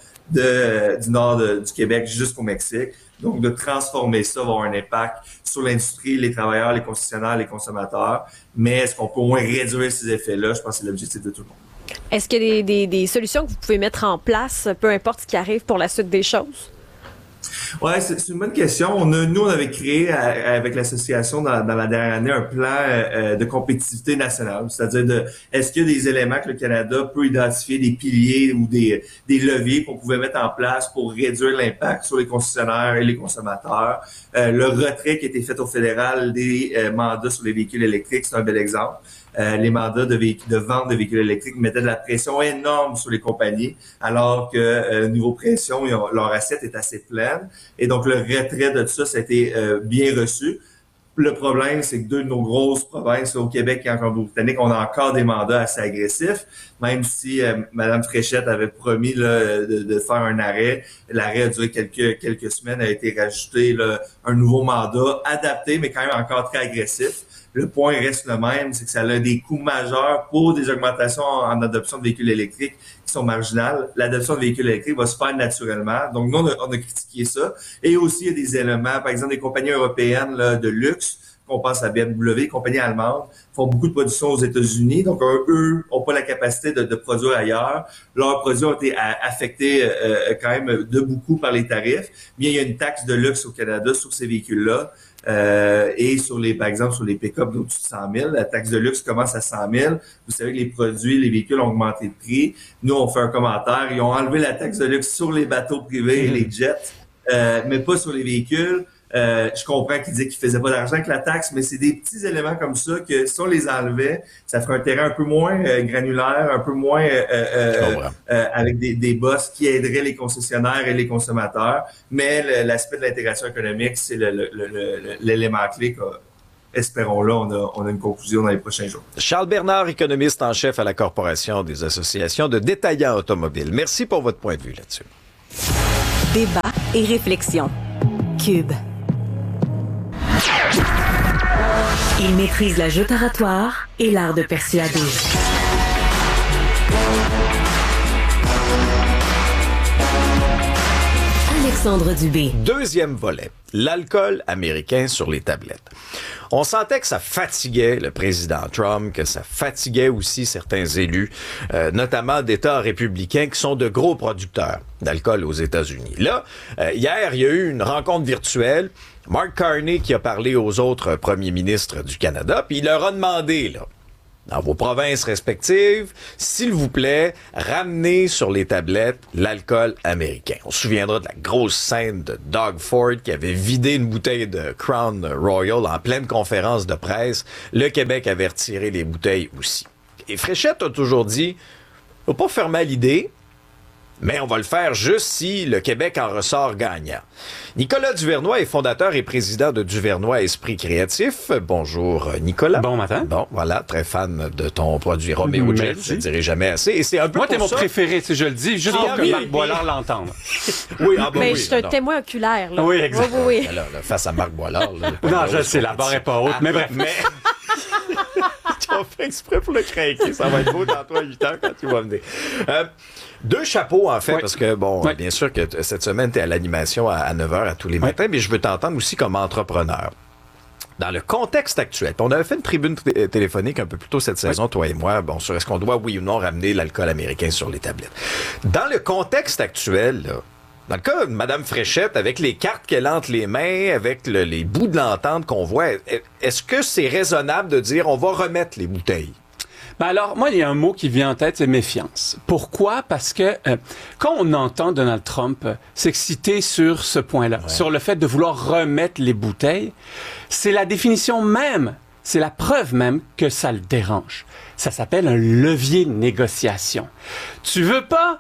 [SPEAKER 21] du Québec jusqu'au Mexique. Donc, de transformer ça va avoir un impact sur l'industrie, les travailleurs, les concessionnaires, les consommateurs. Mais est-ce qu'on peut au moins réduire ces effets-là? Je pense que c'est l'objectif de tout le monde.
[SPEAKER 12] Est-ce qu'il y a des solutions que vous pouvez mettre en place, peu importe ce qui arrive pour la suite des choses?
[SPEAKER 21] Ouais, c'est une bonne question. On avait créé avec l'association dans la dernière année un plan de compétitivité nationale. C'est-à-dire est-ce qu'il y a des éléments que le Canada peut identifier, des piliers ou des leviers qu'on pouvait mettre en place pour réduire l'impact sur les concessionnaires et les consommateurs. Le retrait qui a été fait au fédéral des mandats sur les véhicules électriques, c'est un bel exemple. Les mandats de vente de véhicules électriques mettaient de la pression énorme sur les compagnies, alors que niveau pression, leur assiette est assez pleine. Et donc, le retrait de tout ça, ça a été bien reçu. Le problème, c'est que deux de nos grosses provinces, au Québec et en Colombie-Britannique, on a encore des mandats assez agressifs, même si Mme Fréchette avait promis là, de faire un arrêt. L'arrêt a duré quelques semaines, a été rajouté là, un nouveau mandat adapté, mais quand même encore très agressif. Le point reste le même, c'est que ça a des coûts majeurs pour des augmentations en adoption de véhicules électriques qui sont marginales. L'adoption de véhicules électriques va se faire naturellement. Donc, nous, on a critiqué ça. Et aussi, il y a des éléments, par exemple, des compagnies européennes là, de luxe, qu'on pense à BMW, compagnies allemandes, font beaucoup de production aux États-Unis. Donc, eux n'ont pas la capacité de produire ailleurs. Leurs produits ont été affectés quand même de beaucoup par les tarifs. Mais il y a une taxe de luxe au Canada sur ces véhicules-là. Et par exemple, sur les pick-up d'au-dessus de 100 000, la taxe de luxe commence à 100 000. Vous savez que les véhicules ont augmenté de prix. Nous, on fait un commentaire. Ils ont enlevé la taxe de luxe sur les bateaux privés et les jets, mais pas sur les véhicules. Je comprends qu'il disait qu'il faisait pas d'argent avec la taxe, mais c'est des petits éléments comme ça que si on les enlevait, ça ferait un terrain un peu moins granulaire, un peu moins avec des boss qui aideraient les concessionnaires et les consommateurs. Mais l'aspect de l'intégration économique, c'est l'élément clé. Espérons-le, on a une conclusion dans les prochains jours.
[SPEAKER 10] Charles Bernard, économiste en chef à la Corporation des associations de détaillants automobiles. Merci pour votre point de vue là-dessus.
[SPEAKER 14] Débat et réflexion. Cube. Il maîtrise la joute oratoire et l'art de persuader. Alexandre Dubé.
[SPEAKER 10] Deuxième volet, l'alcool américain sur les tablettes. On sentait que ça fatiguait le président Trump, que ça fatiguait aussi certains élus, notamment d'États républicains qui sont de gros producteurs d'alcool aux États-Unis. Là, hier, il y a eu une rencontre virtuelle. Mark Carney qui a parlé aux autres premiers ministres du Canada, puis il leur a demandé, là, dans vos provinces respectives, s'il vous plaît, ramenez sur les tablettes l'alcool américain. On se souviendra de la grosse scène de Doug Ford qui avait vidé une bouteille de Crown Royal en pleine conférence de presse. Le Québec avait retiré les bouteilles aussi. Et Fréchette a toujours dit, faut pas fermer à l'idée, mais on va le faire juste si le Québec en ressort gagnant. Nicolas Duvernois est fondateur et président de Duvernois Esprit Créatif. Bonjour, Nicolas.
[SPEAKER 17] Bon matin.
[SPEAKER 10] Bon, voilà, très fan de ton produit Roméo Gel, je ne dirai jamais assez. Et c'est un peu
[SPEAKER 17] moi, t'es mon
[SPEAKER 10] ça...
[SPEAKER 17] préféré, si je le dis, juste pour que Marc Boilard l'entende.
[SPEAKER 10] Oui,
[SPEAKER 12] mais je suis un témoin oculaire. Là.
[SPEAKER 17] Oui, exactement.
[SPEAKER 12] Oui.
[SPEAKER 10] Alors, face à Marc Boilard... Là,
[SPEAKER 17] non, je sais, la barre est pas haute, mais bref.
[SPEAKER 10] Tu as fait exprès pour le craquer. Ça va être beau dans toi à 8 ans quand tu vas venir. Deux chapeaux, en fait, parce que, bon, bien sûr que cette semaine, tu es à l'animation à 9h à tous les matins, mais je veux t'entendre aussi comme entrepreneur. Dans le contexte actuel, on avait fait une tribune téléphonique un peu plus tôt cette saison, toi et moi, bon, sur est-ce qu'on doit, oui ou non, ramener l'alcool américain sur les tablettes. Dans le contexte actuel, là, dans le cas de Mme Fréchette, avec les cartes qu'elle entre les mains, avec les bouts de l'entente qu'on voit, est-ce que c'est raisonnable de dire on va remettre les bouteilles?
[SPEAKER 17] Ben alors, moi, il y a un mot qui vient en tête, c'est méfiance. Pourquoi? Parce que quand on entend Donald Trump s'exciter sur ce point-là, sur le fait de vouloir remettre les bouteilles, c'est la définition même, c'est la preuve même que ça le dérange. Ça s'appelle un levier de négociation. Tu veux pas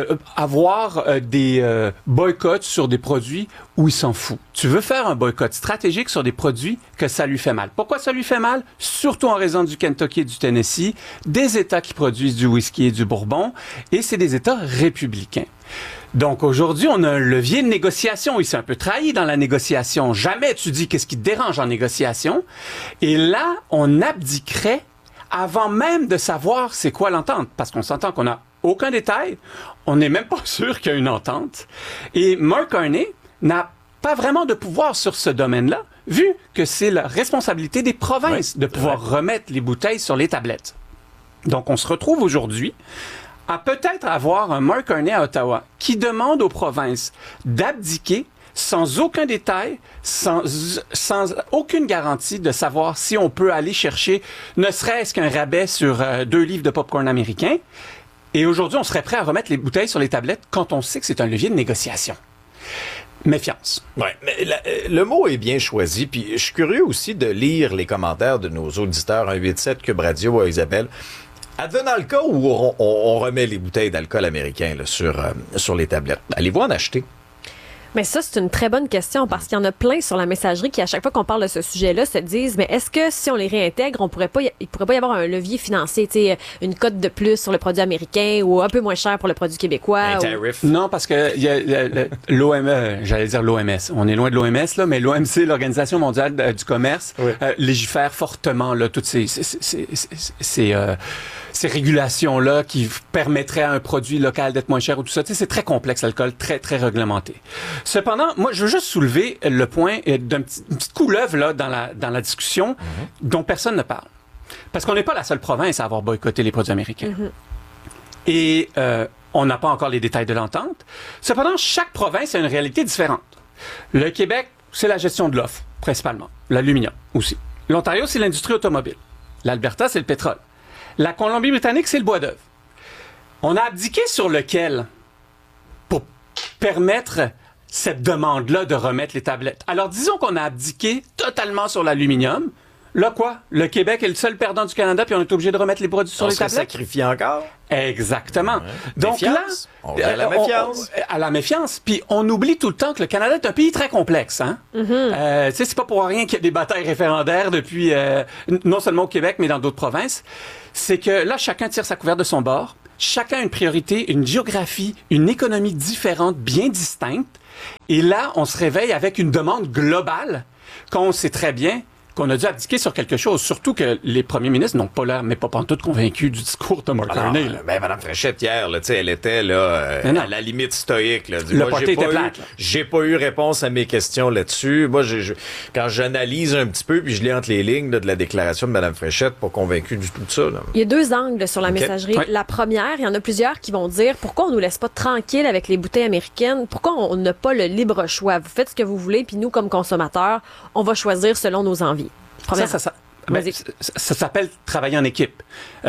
[SPEAKER 17] avoir des boycotts sur des produits où il s'en fout. Tu veux faire un boycott stratégique sur des produits que ça lui fait mal. Pourquoi ça lui fait mal? Surtout en raison du Kentucky et du Tennessee, des États qui produisent du whisky et du bourbon, et c'est des États républicains. Donc aujourd'hui, on a un levier de négociation. Il s'est un peu trahi dans la négociation. Jamais tu dis qu'est-ce qui te dérange en négociation. Et là, on abdiquerait avant même de savoir c'est quoi l'entente. Parce qu'on s'entend qu'on n'a aucun détail. On n'est même pas sûr qu'il y a une entente. Et Mark Carney n'a pas vraiment de pouvoir sur ce domaine-là, vu que c'est la responsabilité des provinces de pouvoir remettre les bouteilles sur les tablettes. Donc, on se retrouve aujourd'hui à peut-être avoir un Mark Carney à Ottawa qui demande aux provinces d'abdiquer sans aucun détail, sans aucune garantie de savoir si on peut aller chercher ne serait-ce qu'un rabais sur 2 livres de popcorn américain. Et aujourd'hui, on serait prêt à remettre les bouteilles sur les tablettes quand on sait que c'est un levier de négociation. Méfiance.
[SPEAKER 10] Ouais, mais le mot est bien choisi. Puis je suis curieux aussi de lire les commentaires de nos auditeurs 187 Cube Radio à Isabelle. Advenant le cas où on remet les bouteilles d'alcool américain là, sur les tablettes, allez-vous en acheter?
[SPEAKER 12] Mais ça, c'est une très bonne question parce qu'il y en a plein sur la messagerie qui, à chaque fois qu'on parle de ce sujet-là, se disent, mais est-ce que si on les réintègre, il pourrait pas y avoir un levier financier, tu sais, une cote de plus sur le produit américain ou un peu moins cher pour le produit québécois?
[SPEAKER 10] Un tarif.
[SPEAKER 17] Non, parce que y a l'OMS, j'allais dire l'OMS. On est loin de l'OMS, là, mais l'OMC, l'Organisation mondiale du commerce, légifère fortement, là, toutes ces régulations-là qui permettraient à un produit local d'être moins cher ou tout ça. Tu sais, c'est très complexe, l'alcool, très, très réglementé. Cependant, moi, je veux juste soulever le point d'une petite couleuvre là, dans la discussion dont personne ne parle. Parce qu'on n'est pas la seule province à avoir boycotté les produits américains. Et on n'a pas encore les détails de l'entente. Cependant, chaque province a une réalité différente. Le Québec, c'est la gestion de l'offre, principalement. L'aluminium aussi. L'Ontario, c'est l'industrie automobile. L'Alberta, c'est le pétrole. La Colombie-Britannique, c'est le bois d'œuvre. On a abdiqué sur lequel pour permettre cette demande-là de remettre les tablettes. Alors, disons qu'on a abdiqué totalement sur l'aluminium. Là, quoi? Le Québec est le seul perdant du Canada, puis on est obligé de remettre les produits sur les tablettes?
[SPEAKER 10] On se sacrifie encore?
[SPEAKER 17] Exactement.
[SPEAKER 10] Ouais.
[SPEAKER 17] Donc
[SPEAKER 10] méfiance.
[SPEAKER 17] Là...
[SPEAKER 10] On va à la méfiance.
[SPEAKER 17] À la méfiance. Puis on oublie tout le temps que le Canada est un pays très complexe. Hein?
[SPEAKER 12] Mm-hmm.
[SPEAKER 17] Tu sais, c'est pas pour rien qu'il y a des batailles référendaires depuis, non seulement au Québec, mais dans d'autres provinces. C'est que là, chacun tire sa couverte de son bord. Chacun a une priorité, une géographie, une économie différente, bien distincte. Et là, on se réveille avec une demande globale qu'on sait très bien qu'on a dû abdiquer sur quelque chose. Surtout que les premiers ministres n'ont pas l'air, mais pas pantoute convaincus du discours de Mark Carney.
[SPEAKER 10] Ben, Mme Fréchette, hier, là, elle était là, à la limite stoïque. Là.
[SPEAKER 17] Le party était plate.
[SPEAKER 10] J'ai pas eu réponse à mes questions là-dessus. Moi, quand j'analyse un petit peu, puis je lis entre les lignes là, de la déclaration de Mme Fréchette, pas convaincu du tout de ça. Là.
[SPEAKER 12] Il y a 2 angles sur la messagerie.
[SPEAKER 17] Ouais.
[SPEAKER 12] La première, il y en a plusieurs qui vont dire pourquoi on nous laisse pas tranquille avec les bouteilles américaines? Pourquoi on n'a pas le libre choix? Vous faites ce que vous voulez, puis nous, comme consommateurs, on va choisir selon nos envies.
[SPEAKER 17] Ça s'appelle travailler en équipe.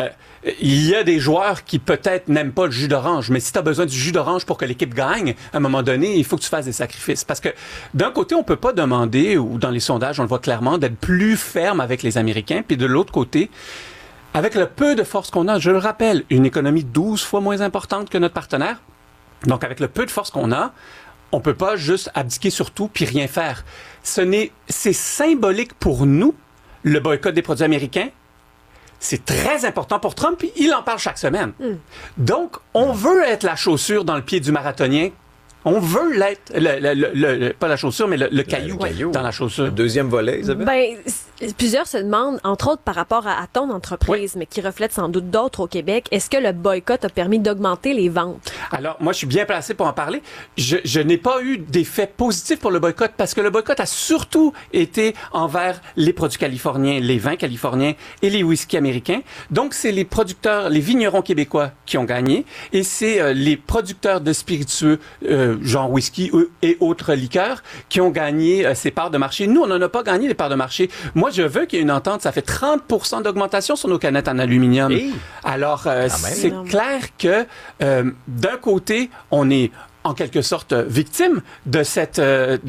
[SPEAKER 17] Il y a des joueurs qui peut-être n'aiment pas le jus d'orange, mais si tu as besoin du jus d'orange pour que l'équipe gagne, à un moment donné, il faut que tu fasses des sacrifices. Parce que d'un côté, on peut pas demander, ou dans les sondages, on le voit clairement, d'être plus ferme avec les Américains, puis de l'autre côté, avec le peu de force qu'on a, je le rappelle, une économie 12 fois moins importante que notre partenaire, donc avec le peu de force qu'on a, on peut pas juste abdiquer sur tout puis rien faire. C'est symbolique pour nous, le boycott des produits américains. C'est très important pour Trump, puis il en parle chaque semaine. Donc, on veut être la chaussure dans le pied du marathonien. On veut l'être, pas la chaussure, mais le caillou dans la chaussure.
[SPEAKER 10] Le deuxième volet, Isabelle?
[SPEAKER 12] Ben, plusieurs se demandent, entre autres par rapport à ton entreprise, mais qui reflète sans doute d'autres au Québec, est-ce que le boycott a permis d'augmenter les ventes?
[SPEAKER 17] Alors, moi, je suis bien placé pour en parler. Je n'ai pas eu d'effet positif pour le boycott parce que le boycott a surtout été envers les produits californiens, les vins californiens et les whisky américains. Donc, c'est les producteurs, les vignerons québécois qui ont gagné et c'est les producteurs de spiritueux genre whisky et autres liqueurs qui ont gagné ces parts de marché. Nous, on n'en a pas gagné les parts de marché. Moi, je veux qu'il y ait une entente. Ça fait 30% d'augmentation sur nos canettes en aluminium. Alors, c'est clair que d'un côté, on est en quelque sorte victime de cette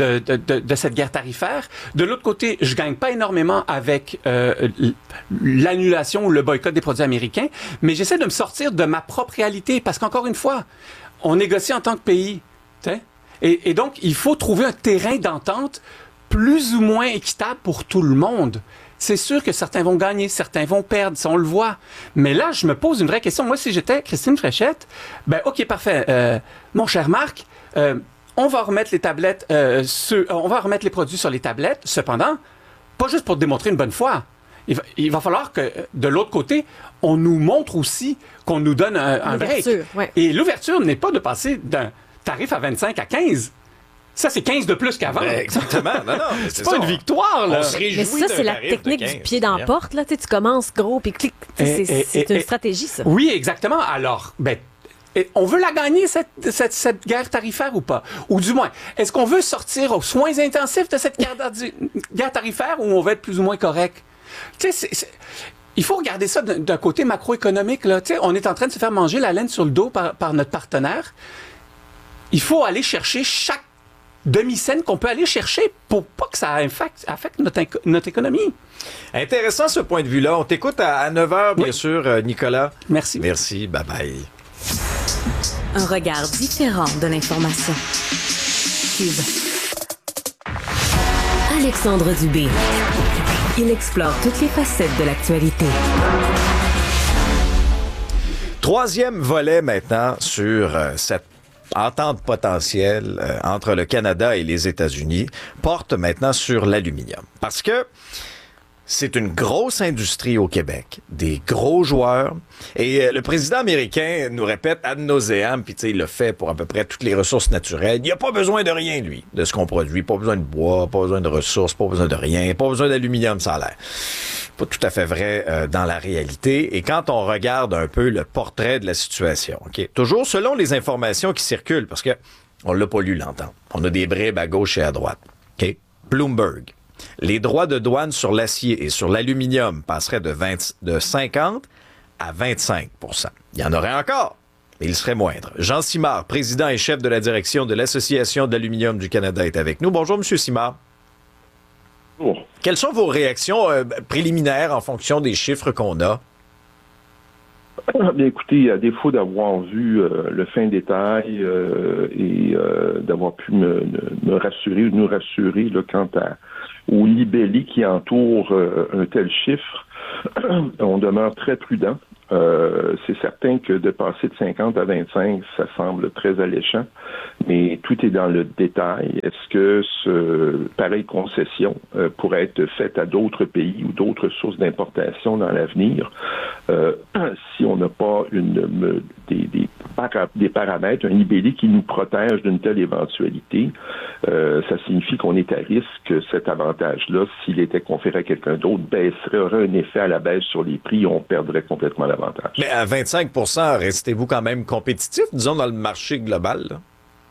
[SPEAKER 17] guerre tarifaire. De l'autre côté, je gagne pas énormément avec l'annulation ou le boycott des produits américains, mais j'essaie de me sortir de ma propre réalité parce qu'encore une fois, on négocie en tant que pays. Et donc, il faut trouver un terrain d'entente plus ou moins équitable pour tout le monde. C'est sûr que certains vont gagner, certains vont perdre, ça on le voit. Mais là, je me pose une vraie question. Moi, si j'étais Christine Fréchette, ben OK, parfait. Mon cher Marc, on va remettre les tablettes, on va remettre les produits sur les tablettes. Cependant, pas juste pour démontrer une bonne foi. Il va falloir que, de l'autre côté, on nous montre aussi qu'on nous donne un break.
[SPEAKER 12] Ouais.
[SPEAKER 17] Et l'ouverture n'est pas de passer d'un tarif à 25 à 15. Ça, c'est 15 de plus qu'avant.
[SPEAKER 10] Exactement. Non,
[SPEAKER 17] c'est pas une victoire, là.
[SPEAKER 10] On se réjouit.
[SPEAKER 12] Mais ça, c'est la technique du pied dans la porte. Là. Tu commences gros, puis clic. C'est une stratégie, ça.
[SPEAKER 17] Oui, exactement. Alors, on veut la gagner, cette guerre tarifaire ou pas? Ou du moins, est-ce qu'on veut sortir aux soins intensifs de cette guerre tarifaire ou on veut être plus ou moins correct? Tu sais, il faut regarder ça d'un côté macroéconomique. Là. Tu sais, on est en train de se faire manger la laine sur le dos par notre partenaire. Il faut aller chercher chaque demi-scène qu'on peut aller chercher pour pas que ça affecte notre économie.
[SPEAKER 10] Intéressant ce point de vue-là. On t'écoute à 9h, bien sûr, Nicolas.
[SPEAKER 17] Merci.
[SPEAKER 10] Merci. Bye-bye.
[SPEAKER 14] Un regard différent de l'information. Cube. Alexandre Dubé. Il explore toutes les facettes de l'actualité.
[SPEAKER 10] Troisième volet maintenant sur cette entente potentielle entre le Canada et les États-Unis porte maintenant sur l'aluminium. Parce que c'est une grosse industrie au Québec, des gros joueurs. Et le président américain nous répète ad nauseam, puis tu sais, il le fait pour à peu près toutes les ressources naturelles. Il n'y a pas besoin de rien, lui, de ce qu'on produit. Pas besoin de bois, pas besoin de ressources, pas besoin de rien, pas besoin d'aluminium, ça a l'air. Pas tout à fait vrai dans la réalité. Et quand on regarde un peu le portrait de la situation, OK, toujours selon les informations qui circulent, parce que on l'a pas lu l'entente. On a des bribes à gauche et à droite. OK? Bloomberg. Les droits de douane sur l'acier et sur l'aluminium passeraient de 50 à 25 %. Il y en aurait encore. mais il serait moindre. Jean Simard, président et chef de la direction de l'Association de l'aluminium du Canada, est avec nous. Bonjour, M. Simard.
[SPEAKER 3] Bonjour.
[SPEAKER 10] Quelles sont vos réactions préliminaires en fonction des chiffres qu'on a?
[SPEAKER 3] Bien, écoutez, à défaut d'avoir vu le fin détail et d'avoir pu me rassurer ou nous rassurer là, quant au libellé qui entoure un tel chiffre, on demeure très prudent. C'est certain que de passer de 50 à 25, ça semble très alléchant, mais tout est dans le détail. Est-ce que pareille concession pourrait être faite à d'autres pays ou d'autres sources d'importation dans l'avenir si on n'a pas des paramètres, un libellé qui nous protège d'une telle éventualité? Ça signifie qu'on est à risque que cet avantage-là, s'il était conféré à quelqu'un d'autre, aurait un effet à la baisse sur les prix, on perdrait complètement l'avantage.
[SPEAKER 10] Mais à 25 %, restez-vous quand même compétitif, disons, dans le marché global? Là?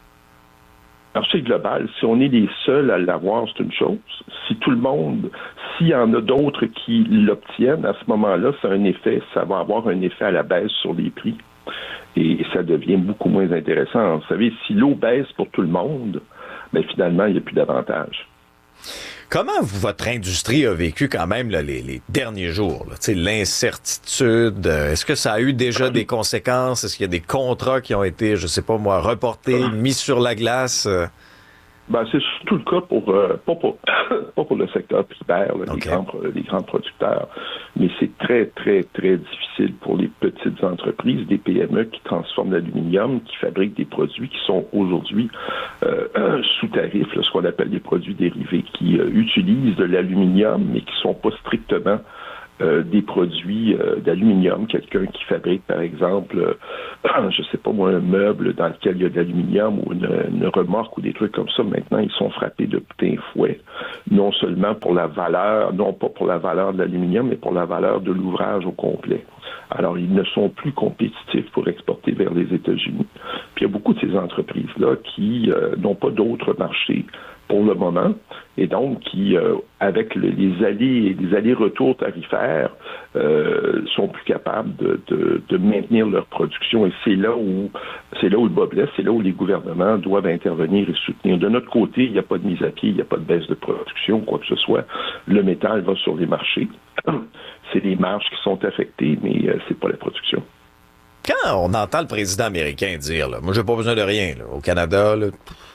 [SPEAKER 3] Marché global, si on est les seuls à l'avoir, c'est une chose. Si tout le monde, s'il y en a d'autres qui l'obtiennent, à ce moment-là, ça va avoir un effet à la baisse sur les prix. Et ça devient beaucoup moins intéressant. Vous savez, si l'eau baisse pour tout le monde, bien finalement, il n'y a plus d'avantage.
[SPEAKER 10] Comment votre industrie a vécu quand même là, les derniers jours? L'incertitude, est-ce que ça a eu déjà des conséquences? Est-ce qu'il y a des contrats qui ont été, je sais pas moi, reportés, mis sur la glace?
[SPEAKER 3] Ben, c'est surtout le cas pas pour le secteur primaire, là, les grands producteurs, mais c'est très, très, très difficile pour les petites entreprises, des PME qui transforment l'aluminium, qui fabriquent des produits qui sont aujourd'hui sous tarif, là, ce qu'on appelle des produits dérivés, qui utilisent de l'aluminium, mais qui sont pas strictement des produits d'aluminium. Quelqu'un qui fabrique, par exemple, je sais pas moi, un meuble dans lequel il y a de l'aluminium ou une remorque ou des trucs comme ça, maintenant, ils sont frappés de plein fouet. Non seulement pour la valeur, non pas pour la valeur de l'aluminium, mais pour la valeur de l'ouvrage au complet. Alors, ils ne sont plus compétitifs pour exporter vers les États-Unis. Puis, il y a beaucoup de ces entreprises-là qui n'ont pas d'autres marchés pour le moment, et donc qui, avec les allers-retours tarifaires, sont plus capables de maintenir leur production. Et c'est là où le bas blesse, c'est là où les gouvernements doivent intervenir et soutenir. De notre côté, il n'y a pas de mise à pied, il n'y a pas de baisse de production, quoi que ce soit. Le métal va sur les marchés. C'est les marges qui sont affectées, mais c'est pas la production.
[SPEAKER 10] Quand on entend le président américain dire, là, moi j'ai pas besoin de rien, là, au Canada, là,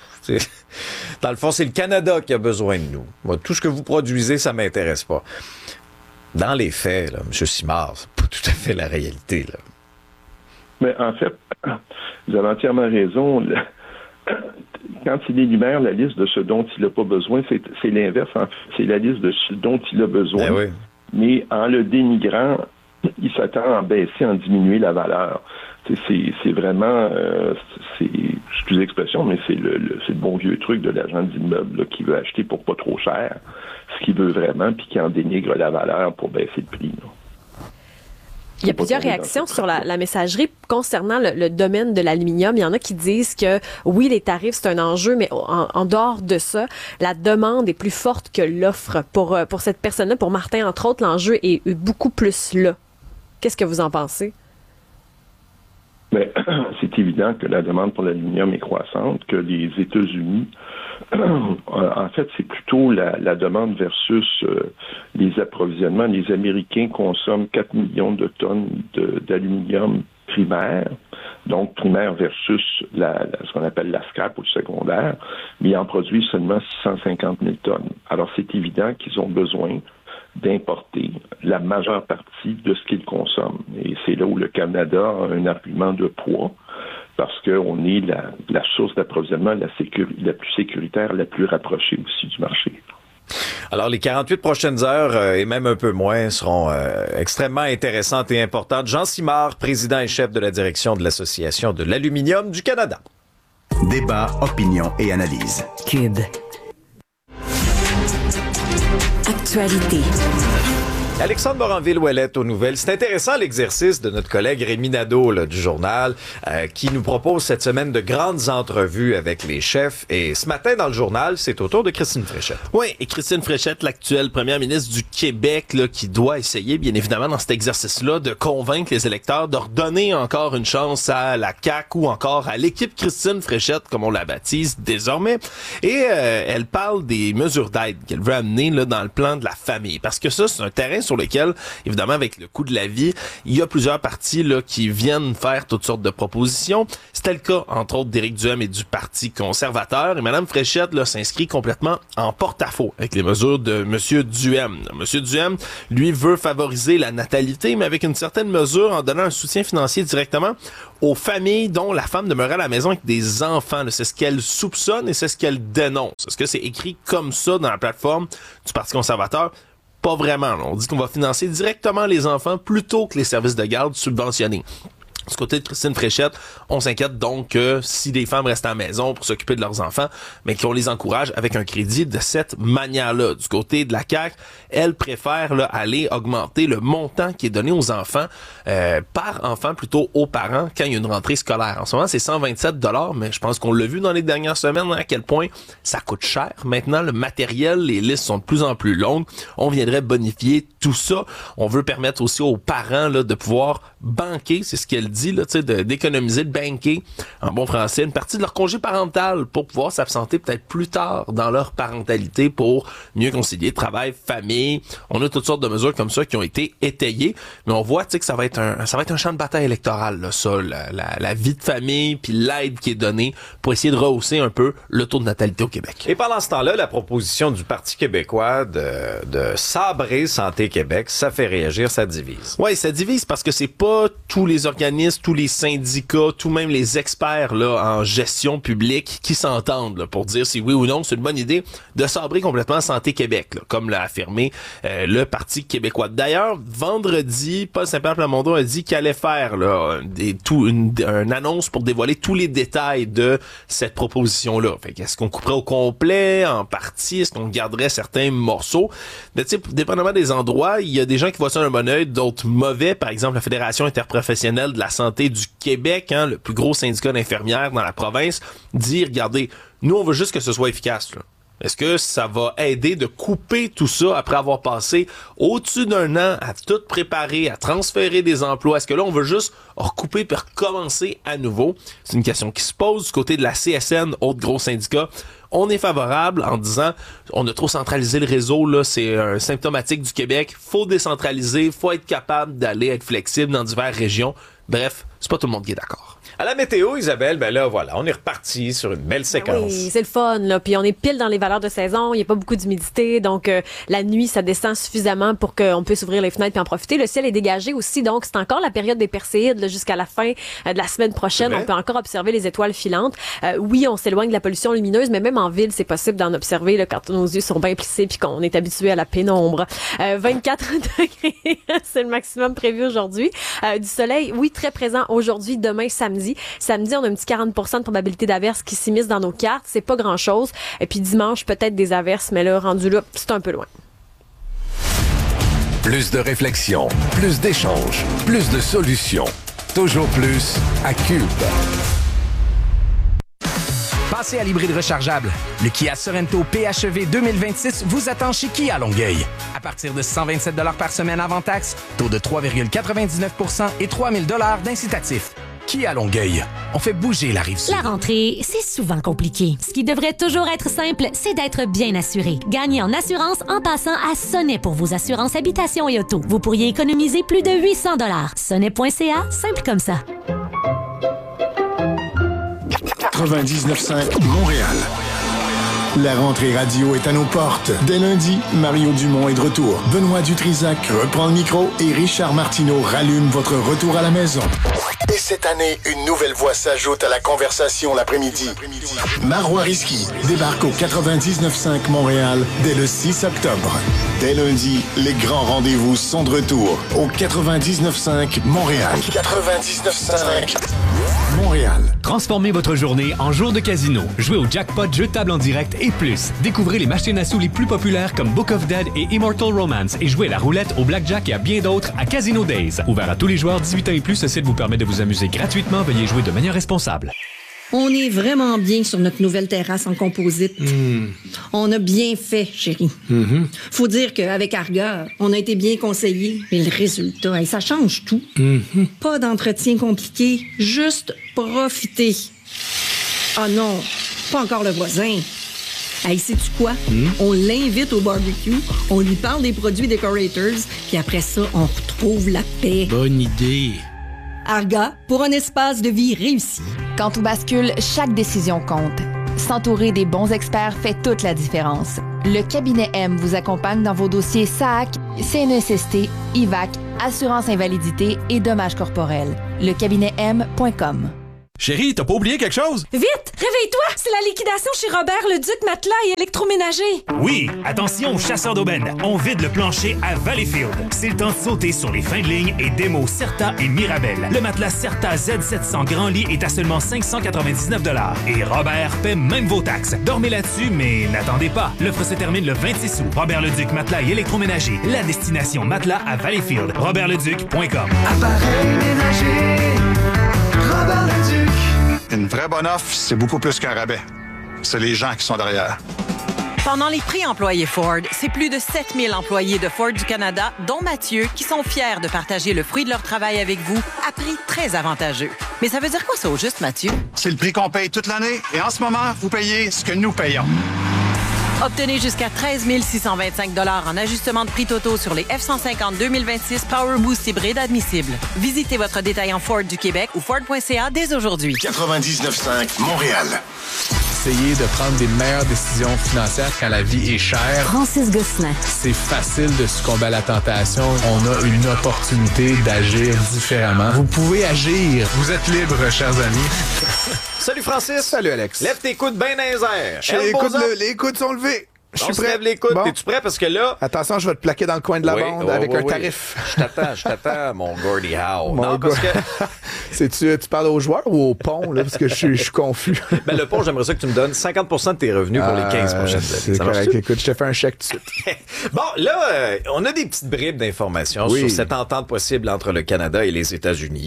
[SPEAKER 10] dans le fond, c'est le Canada qui a besoin de nous. Moi, tout ce que vous produisez, ça m'intéresse pas. Dans les faits, là, M. Simard, c'est pas tout à fait la réalité. Là.
[SPEAKER 3] Mais en fait, vous avez entièrement raison. Quand il énumère la liste de ce dont il n'a pas besoin, c'est l'inverse. En fait. C'est la liste de ce dont il a besoin.
[SPEAKER 10] Ben oui.
[SPEAKER 3] Mais en le dénigrant, il s'attend à baisser, à diminuer la valeur. C'est vraiment, excusez l'expression, mais c'est le bon vieux truc de l'agent d'immeuble là, qui veut acheter pour pas trop cher, ce qu'il veut vraiment, puis qui en dénigre la valeur pour baisser le prix. Là.
[SPEAKER 12] Il y a plusieurs réactions sur la messagerie concernant le domaine de l'aluminium. Il y en a qui disent que oui, les tarifs, c'est un enjeu, mais en dehors de ça, la demande est plus forte que l'offre. Pour cette personne-là, pour Martin, entre autres, l'enjeu est beaucoup plus là. Qu'est-ce que vous en pensez?
[SPEAKER 3] Mais c'est évident que la demande pour l'aluminium est croissante, que les États-Unis, en fait, c'est plutôt la demande versus les approvisionnements. Les Américains consomment 4 millions de tonnes d'aluminium primaire, donc primaire versus ce qu'on appelle la scrap ou le secondaire, mais ils en produisent seulement 650 000 tonnes. Alors, c'est évident qu'ils ont besoin d'importer la majeure partie de ce qu'ils consomment. Et c'est là où le Canada a un argument de poids, parce qu'on est la source d'approvisionnement la plus sécuritaire, la plus rapprochée aussi du marché.
[SPEAKER 10] Alors, les 48 prochaines heures, et même un peu moins, seront extrêmement intéressantes et importantes. Jean Simard, président et chef de la direction de l'Association de l'aluminium du Canada.
[SPEAKER 22] Débat, opinion et analyse.
[SPEAKER 14] Cube. Actualité.
[SPEAKER 10] Alexandre Moranville-Ouellette aux nouvelles. C'est intéressant l'exercice de notre collègue Rémi Nadeau là, du journal qui nous propose cette semaine de grandes entrevues avec les chefs. Et ce matin dans le journal, c'est au tour de Christine Fréchette.
[SPEAKER 11] Oui, et Christine Fréchette, l'actuelle première ministre du Québec, là, qui doit essayer, bien évidemment, dans cet exercice-là, de convaincre les électeurs de redonner encore une chance à la CAQ ou encore à l'équipe Christine Fréchette, comme on la baptise désormais. Et elle parle des mesures d'aide qu'elle veut amener là, dans le plan de la famille. Parce que ça, c'est un terrain sur lequel, évidemment, avec le coût de la vie, il y a plusieurs partis là, qui viennent faire toutes sortes de propositions. C'était le cas, entre autres, d'Éric Duhem et du Parti conservateur. Et Mme Fréchette là, s'inscrit complètement en porte-à-faux avec les mesures de M. Duhem. M. Duhem, lui, veut favoriser la natalité, mais avec une certaine mesure en donnant un soutien financier directement aux familles dont la femme demeurait à la maison avec des enfants. C'est ce qu'elle soupçonne et c'est ce qu'elle dénonce. Est-ce que c'est écrit comme ça dans la plateforme du Parti conservateur? Pas vraiment. On dit qu'on va financer directement les enfants plutôt que les services de garde subventionnés. Du côté de Christine Fréchette, on s'inquiète donc que si des femmes restent à la maison pour s'occuper de leurs enfants, mais qu'on les encourage avec un crédit de cette manière-là. Du côté de la CAQ, elle préfère là, aller augmenter le montant qui est donné aux enfants, par enfant plutôt aux parents, quand il y a une rentrée scolaire. En ce moment, c'est 127 $, mais je pense qu'on l'a vu dans les dernières semaines, à quel point ça coûte cher. Maintenant, le matériel, les listes sont de plus en plus longues. On viendrait bonifier tout ça. On veut permettre aussi aux parents là, de pouvoir banquer, c'est ce qu'elle dit, là, d'économiser, de banquer, en bon français, une partie de leur congé parental pour pouvoir s'absenter peut-être plus tard dans leur parentalité pour mieux concilier travail, famille. On a toutes sortes de mesures comme ça qui ont été étayées, mais on voit que ça va être un champ de bataille électoral, là, ça, la vie de famille puis l'aide qui est donnée pour essayer de rehausser un peu le taux de natalité au Québec.
[SPEAKER 10] Et pendant ce temps-là, la proposition du Parti québécois de sabrer Santé Québec, ça fait réagir, ça divise.
[SPEAKER 11] Oui, ça divise parce que c'est pas tous les organismes, tous les syndicats, tout même les experts là en gestion publique qui s'entendent là, pour dire si oui ou non c'est une bonne idée de sabrer complètement Santé Québec, là, comme l'a affirmé le Parti québécois. D'ailleurs, vendredi, Paul Saint-Pierre Plamondon a dit qu'il allait faire là, une annonce pour dévoiler tous les détails de cette proposition-là. Fait qu'est-ce qu'on couperait au complet, en partie, est-ce qu'on garderait certains morceaux? Mais tu sais, dépendamment des endroits, il y a des gens qui voient ça d'un bon œil, d'autres mauvais. Par exemple, la Fédération interprofessionnelle de la santé du Québec, hein, le plus gros syndicat d'infirmières dans la province, dit, regardez, nous, on veut juste que ce soit efficace, là. Est-ce que ça va aider de couper tout ça après avoir passé au-dessus d'un an à tout préparer, à transférer des emplois? Est-ce que là, on veut juste recouper puis recommencer à nouveau? C'est une question qui se pose du côté de la CSN, autre gros syndicat. On est favorable en disant on a trop centralisé le réseau, là, c'est un symptomatique du Québec. Faut décentraliser, faut être capable d'aller être flexible dans diverses régions. Bref, c'est pas tout le monde qui est d'accord.
[SPEAKER 10] À la météo, Isabelle, ben là, voilà, on est reparti sur une belle séquence.
[SPEAKER 12] Oui, c'est le fun, là. Puis on est pile dans les valeurs de saison. Il n'y a pas beaucoup d'humidité. Donc, la nuit, ça descend suffisamment pour qu'on puisse ouvrir les fenêtres et en profiter. Le ciel est dégagé aussi. Donc, c'est encore la période des Perséides, là, jusqu'à la fin de la semaine prochaine. On peut encore observer les étoiles filantes. Oui, on s'éloigne de la pollution lumineuse, mais même en ville, c'est possible d'en observer, là, quand nos yeux sont bien plissés puis qu'on est habitué à la pénombre. 24 degrés, c'est le maximum prévu aujourd'hui. Du soleil, oui, très présent aujourd'hui, demain, samedi. Samedi, on a un petit 40% de probabilité d'averses qui s'immiscent dans nos cartes. C'est pas grand-chose. Et puis dimanche, peut-être des averses, mais là, rendu là, c'est un peu loin.
[SPEAKER 5] Plus de réflexion, plus d'échanges, plus de solutions. Toujours plus à Cube.
[SPEAKER 7] Passez à l'hybride rechargeable. Le Kia Sorento PHEV 2026 vous attend chez Kia Longueuil. À partir de 127 $ par semaine avant taxe, taux de 3,99% et 3 000 $ d'incitatif. Kia Longueuil. On fait bouger la Rive-Sud.
[SPEAKER 23] La rentrée, c'est souvent compliqué. Ce qui devrait toujours être simple, c'est d'être bien assuré. Gagnez en assurance en passant à Sonnet pour vos assurances habitation et auto. Vous pourriez économiser plus de 800 $. Sonnet.ca, simple comme ça.
[SPEAKER 9] 99.5 Montréal. La rentrée radio est à nos portes. Dès lundi, Mario Dumont est de retour. Benoît Dutrisac reprend le micro et Richard Martineau rallume votre retour à la maison. Et cette année, une nouvelle voix s'ajoute à la conversation l'après-midi. Marois Risky débarque au 99.5 Montréal dès le 6 octobre. Dès lundi, les grands rendez-vous sont de retour au 99.5 Montréal. 99.5 Montréal.
[SPEAKER 4] Transformez votre journée en jour de casino. Jouez au jackpot, jeux de table en direct et plus. Découvrez les machines à sous les plus populaires comme Book of Dead et Immortal Romance et jouez à la roulette, au blackjack et à bien d'autres à Casino Days. Ouvert à tous les joueurs 18 ans et plus, ce site vous permet de vous amuser gratuitement. Veuillez jouer de manière responsable.
[SPEAKER 16] On est vraiment bien sur notre nouvelle terrasse en composite. On a bien fait, chérie. Faut dire qu'avec Arga, on a été bien conseillés. Mais le résultat, ça change tout. Pas d'entretien compliqué, juste profiter. Ah non, pas encore le voisin. Hey, sais-tu quoi? On l'invite au barbecue, on lui parle des produits Decorators, puis après ça, on retrouve la paix.
[SPEAKER 4] Bonne idée.
[SPEAKER 16] Arga, pour un espace de vie réussi.
[SPEAKER 1] Quand tout bascule, chaque décision compte. S'entourer des bons experts fait toute la différence. Le cabinet M vous accompagne dans vos dossiers SAC, CNESST, IVAC, assurance invalidité et dommages corporels. Lecabinetem.com.
[SPEAKER 8] Chérie, t'as pas oublié quelque chose?
[SPEAKER 13] Vite! Réveille-toi! C'est la liquidation chez Robert Leduc Matelas et électroménager.
[SPEAKER 19] Oui, attention aux chasseurs d'aubaine. On vide le plancher à Valleyfield. C'est le temps de sauter sur les fins de ligne et démos Certa et Mirabel. Le matelas Certa Z700 Grand Lit est à seulement 599 $. Et Robert paie même vos taxes. Dormez là-dessus, mais n'attendez pas. L'offre se termine le 26 août. Robert Leduc Matelas et électroménager. La destination matelas à Valleyfield. RobertLeduc.com.
[SPEAKER 24] Appareil ménager. Robert Leduc. Une vraie bonne offre, c'est beaucoup plus qu'un rabais. C'est les gens qui sont derrière.
[SPEAKER 25] Pendant les prix employés Ford, c'est plus de 7000 employés de Ford du Canada, dont Mathieu, qui sont fiers de partager le fruit de leur travail avec vous à prix très avantageux. Mais ça veut dire quoi ça au juste, Mathieu?
[SPEAKER 24] C'est le prix qu'on paye toute l'année et en ce moment, vous payez ce que nous payons.
[SPEAKER 25] Obtenez jusqu'à 13 625 $ en ajustement de prix totaux sur les F-150 2026 Power Boost hybride admissibles. Visitez votre détaillant Ford du Québec ou Ford.ca dès aujourd'hui.
[SPEAKER 9] 99.5 Montréal.
[SPEAKER 26] Essayer de prendre des meilleures décisions financières quand la vie est chère.
[SPEAKER 14] Francis Gosselin.
[SPEAKER 26] C'est facile de succomber à la tentation. On a une opportunité d'agir différemment. Vous pouvez agir. Vous êtes libre, chers amis.
[SPEAKER 10] Salut Francis.
[SPEAKER 11] Salut Alex.
[SPEAKER 10] Lève tes coudes bien dans les airs.
[SPEAKER 11] Les coudes sont levés. Je suis prêt.
[SPEAKER 10] Lève les coudes.
[SPEAKER 11] Bon.
[SPEAKER 10] Es-tu prêt? Parce que là...
[SPEAKER 11] Attention, je vais te plaquer dans le coin de la bande avec un tarif.
[SPEAKER 10] Je t'attends, mon Gordie Howe.
[SPEAKER 11] Non, parce que... tu parles aux joueurs ou au pont, là? Parce que je suis confus.
[SPEAKER 10] Ben, le pont, j'aimerais ça que tu me donnes 50% de tes revenus pour les 15 prochaines années.
[SPEAKER 11] C'est correct. Écoute, je te fais un chèque tout de suite.
[SPEAKER 10] Bon, là, on a des petites bribes d'informations sur cette entente possible entre le Canada et les États-Unis.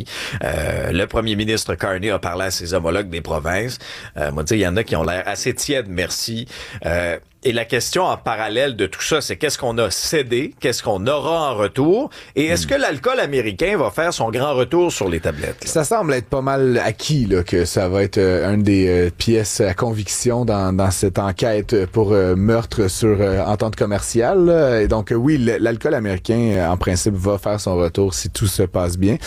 [SPEAKER 10] Le premier ministre Carney a parlé à ses homologues des provinces. Moi, il y en a qui ont l'air assez tièdes, merci. Et la question en parallèle de tout ça, c'est qu'est-ce qu'on a cédé, qu'est-ce qu'on aura en retour, et est-ce que l'alcool américain va faire son grand retour sur les tablettes? Là?
[SPEAKER 11] Ça semble être pas mal acquis là, que ça va être une des pièces à conviction dans cette enquête pour meurtre sur entente commerciale. Là. Et donc oui, l'alcool américain, en principe, va faire son retour si tout se passe bien.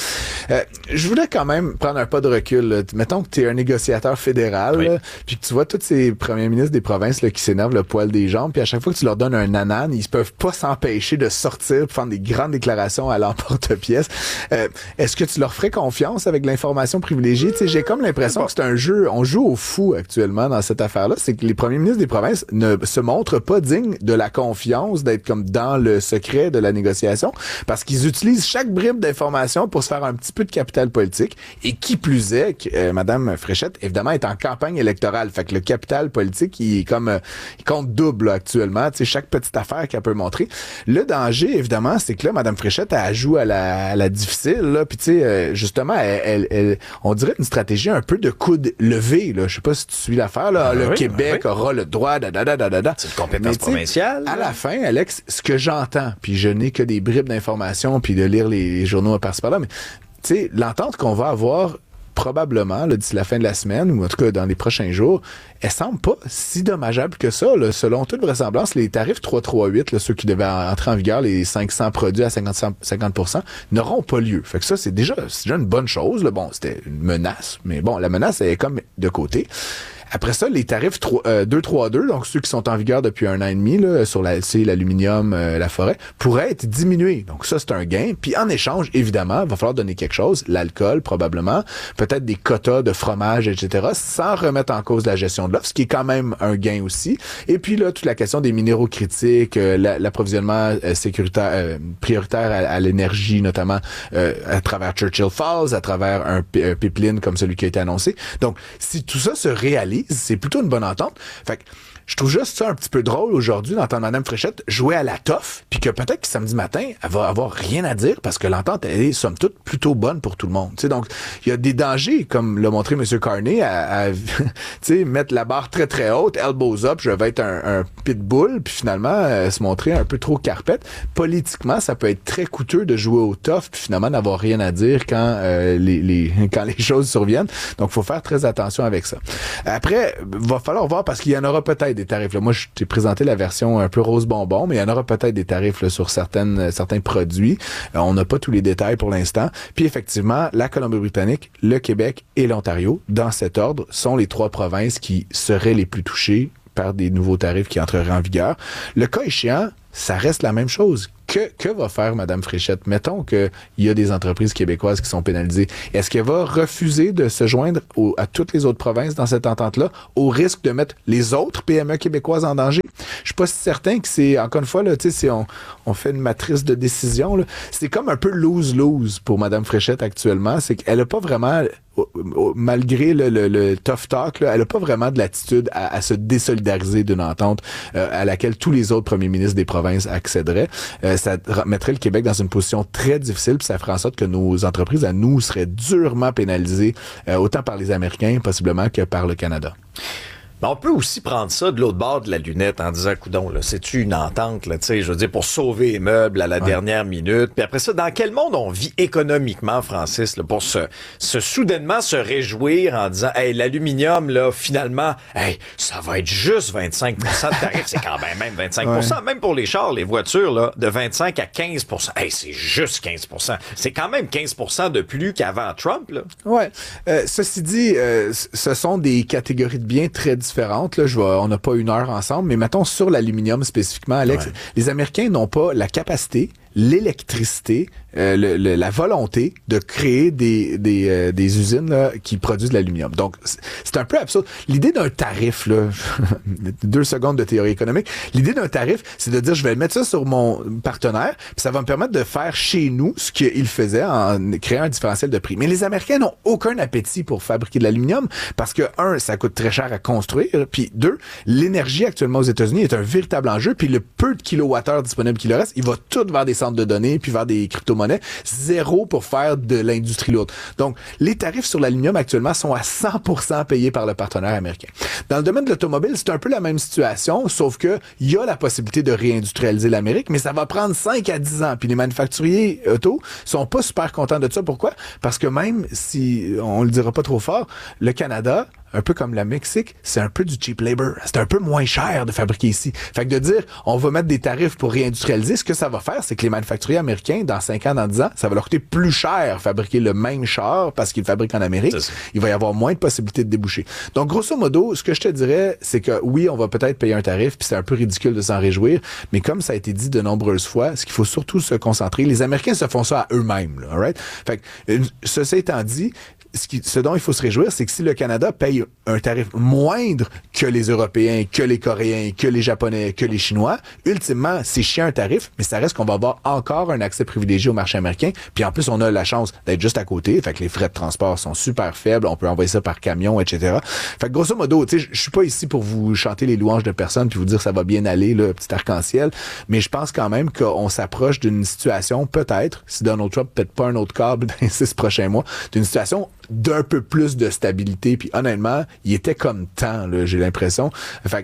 [SPEAKER 11] Je voulais quand même prendre un pas de recul. Là. Mettons que tu es un négociateur fédéral, là, puis que tu vois tous ces premiers ministres des provinces là, qui s'énervent le poil des jambes, puis à chaque fois que tu leur donnes un nanan, ils peuvent pas s'empêcher de sortir pour faire des grandes déclarations à l'emporte-pièce. Est-ce que tu leur ferais confiance avec l'information privilégiée? Tu sais, j'ai comme l'impression que c'est un jeu, on joue au fou actuellement dans cette affaire-là, c'est que les premiers ministres des provinces ne se montrent pas dignes de la confiance, d'être comme dans le secret de la négociation, parce qu'ils utilisent chaque bribe d'information pour se faire un petit peu de capital politique, et qui plus est, que Madame Fréchette, évidemment, est en campagne électorale, fait que le capital politique, il compte double là, actuellement, tu sais, chaque petite affaire qu'elle peut montrer. Le danger, évidemment, c'est que là, Mme Fréchette, elle joue à la difficile, là, puis tu sais, justement, elle, on dirait une stratégie un peu de coude levé, là. Je sais pas si tu suis l'affaire, là. Le Québec aura le droit, C'est
[SPEAKER 10] une compétence provinciale.
[SPEAKER 11] À la fin, Alex, ce que j'entends, puis je n'ai que des bribes d'informations, puis de lire les journaux par-ci par-là, mais tu sais, l'entente qu'on va avoir probablement là, d'ici la fin de la semaine, ou en tout cas dans les prochains jours, elle semble pas si dommageable que ça. Là. Selon toute vraisemblance, les tarifs 338, là, ceux qui devaient entrer en vigueur, les 500 produits à 50%, n'auront pas lieu. Fait que ça, c'est déjà une bonne chose. Là. Bon, c'était une menace, mais bon, la menace, elle est comme de côté.
[SPEAKER 2] Après ça, les tarifs 232, donc ceux qui sont en vigueur depuis 1 an et demi, là, sur l'acier, l'aluminium, la forêt, pourraient être diminués. Donc ça, c'est un gain. Puis en échange, évidemment, il va falloir donner quelque chose, l'alcool probablement, peut-être des quotas de fromage, etc., sans remettre en cause la gestion de l'offre, ce qui est quand même un gain aussi. Et puis là, toute la question des minéraux critiques, l'approvisionnement sécuritaire, prioritaire à l'énergie, notamment à travers Churchill Falls, à travers un pipeline comme celui qui a été annoncé. Donc, si tout ça se réalise, c'est plutôt une bonne entente. Fait que je trouve juste ça un petit peu drôle aujourd'hui d'entendre Mme Fréchette jouer à la toffe, puis que peut-être que samedi matin, elle va avoir rien à dire parce que l'entente, elle est somme toute plutôt bonne pour tout le monde. T'sais, donc, il y a des dangers, comme l'a montré M. Carney, à mettre la barre très très haute, elbows up, je vais être un pitbull, puis finalement se montrer un peu trop carpette. Politiquement, ça peut être très coûteux de jouer au tough, puis finalement n'avoir rien à dire quand quand les choses surviennent. Donc, faut faire très attention avec ça. Après, va falloir voir parce qu'il y en aura peut-être des tarifs. Là. Moi, je t'ai présenté la version un peu rose bonbon, mais il y en aura peut-être des tarifs là, sur certains produits. On n'a pas tous les détails pour l'instant. Puis effectivement, la Colombie-Britannique, le Québec et l'Ontario, dans cet ordre, sont les 3 provinces qui seraient les plus touchées par des nouveaux tarifs qui entreraient en vigueur. Le cas échéant, ça reste la même chose. Que va faire Mme Fréchette? Mettons qu'il y a des entreprises québécoises qui sont pénalisées. Est-ce qu'elle va refuser de se joindre à toutes les autres provinces dans cette entente-là, au risque de mettre les autres PME québécoises en danger? Je suis pas certain que c'est, encore une fois, là, si on fait une matrice de décision, là, c'est comme un peu lose-lose pour Mme Fréchette actuellement. C'est qu'elle a pas vraiment, malgré le tough talk, là, elle a pas vraiment de l'attitude à se désolidariser d'une entente à laquelle tous les autres premiers ministres des provinces accéderaient. Ça mettrait le Québec dans une position très difficile, puis ça ferait en sorte que nos entreprises à nous seraient durement pénalisées, autant par les Américains possiblement que par le Canada.
[SPEAKER 10] Ben, on peut aussi prendre ça de l'autre bord de la lunette en disant, coudon, là, c'est-tu une entente, là, tu sais, je veux dire, pour sauver les meubles à la dernière minute. Puis après ça, dans quel monde on vit économiquement, Francis, là, pour soudainement se réjouir en disant, hey, l'aluminium, là, finalement, hey, ça va être juste 25% de tarif. C'est quand même 25%. Même pour les chars, les voitures, là, de 25 à 15%. Hey, c'est juste 15%. C'est quand même 15% de plus qu'avant Trump, là.
[SPEAKER 2] Ouais. Ceci dit, ce sont des catégories de biens très différentes. Là, on n'a pas 1 heure ensemble, mais mettons sur l'aluminium spécifiquement, Alex, les Américains n'ont pas la capacité, l'électricité, la volonté de créer des usines là, qui produisent de l'aluminium. Donc, c'est un peu absurde. L'idée d'un tarif, là, 2 secondes de théorie économique, l'idée d'un tarif, c'est de dire, je vais mettre ça sur mon partenaire, puis ça va me permettre de faire chez nous ce qu'il faisait en créant un différentiel de prix. Mais les Américains n'ont aucun appétit pour fabriquer de l'aluminium parce que, 1, ça coûte très cher à construire, puis 2, l'énergie actuellement aux États-Unis est un véritable enjeu, puis le peu de kilowattheures disponibles qu'il reste, il va tout vers des centres de données, puis vers des crypto-monnaies, 0 pour faire de l'industrie lourde. Donc, les tarifs sur l'aluminium actuellement sont à 100% payés par le partenaire américain. Dans le domaine de l'automobile, c'est un peu la même situation, sauf que il y a la possibilité de réindustrialiser l'Amérique, mais ça va prendre 5 à 10 ans. Puis les manufacturiers auto sont pas super contents de ça. Pourquoi? Parce que même si on le dira pas trop fort, le Canada, un peu comme le Mexique, c'est un peu du cheap labor. C'est un peu moins cher de fabriquer ici. Fait que de dire, on va mettre des tarifs pour réindustrialiser, ce que ça va faire, c'est que les manufacturiers américains, dans 5 ans, dans 10 ans, ça va leur coûter plus cher fabriquer le même char parce qu'ils le fabriquent en Amérique. Il va y avoir moins de possibilités de déboucher. Donc, grosso modo, ce que je te dirais, c'est que oui, on va peut-être payer un tarif, puis c'est un peu ridicule de s'en réjouir, mais comme ça a été dit de nombreuses fois, ce qu'il faut surtout se concentrer, les Américains se font ça à eux-mêmes, là, all right? Fait que, ceci étant dit, ce dont il faut se réjouir, c'est que si le Canada paye un tarif moindre que les Européens, que les Coréens, que les Japonais, que les Chinois, ultimement, c'est chiant un tarif, mais ça reste qu'on va avoir encore un accès privilégié au marché américain. Puis en plus, on a la chance d'être juste à côté. Fait que les frais de transport sont super faibles. On peut envoyer ça par camion, etc. Fait que grosso modo, tu sais, je suis pas ici pour vous chanter les louanges de personne puis vous dire ça va bien aller, là, petit arc-en-ciel. Mais je pense quand même qu'on s'approche d'une situation, peut-être, si Donald Trump pète pas un autre câble dans les 6 prochains mois, d'une situation d'un peu plus de stabilité. Puis honnêtement, il était comme temps, là, j'ai l'impression. Fait que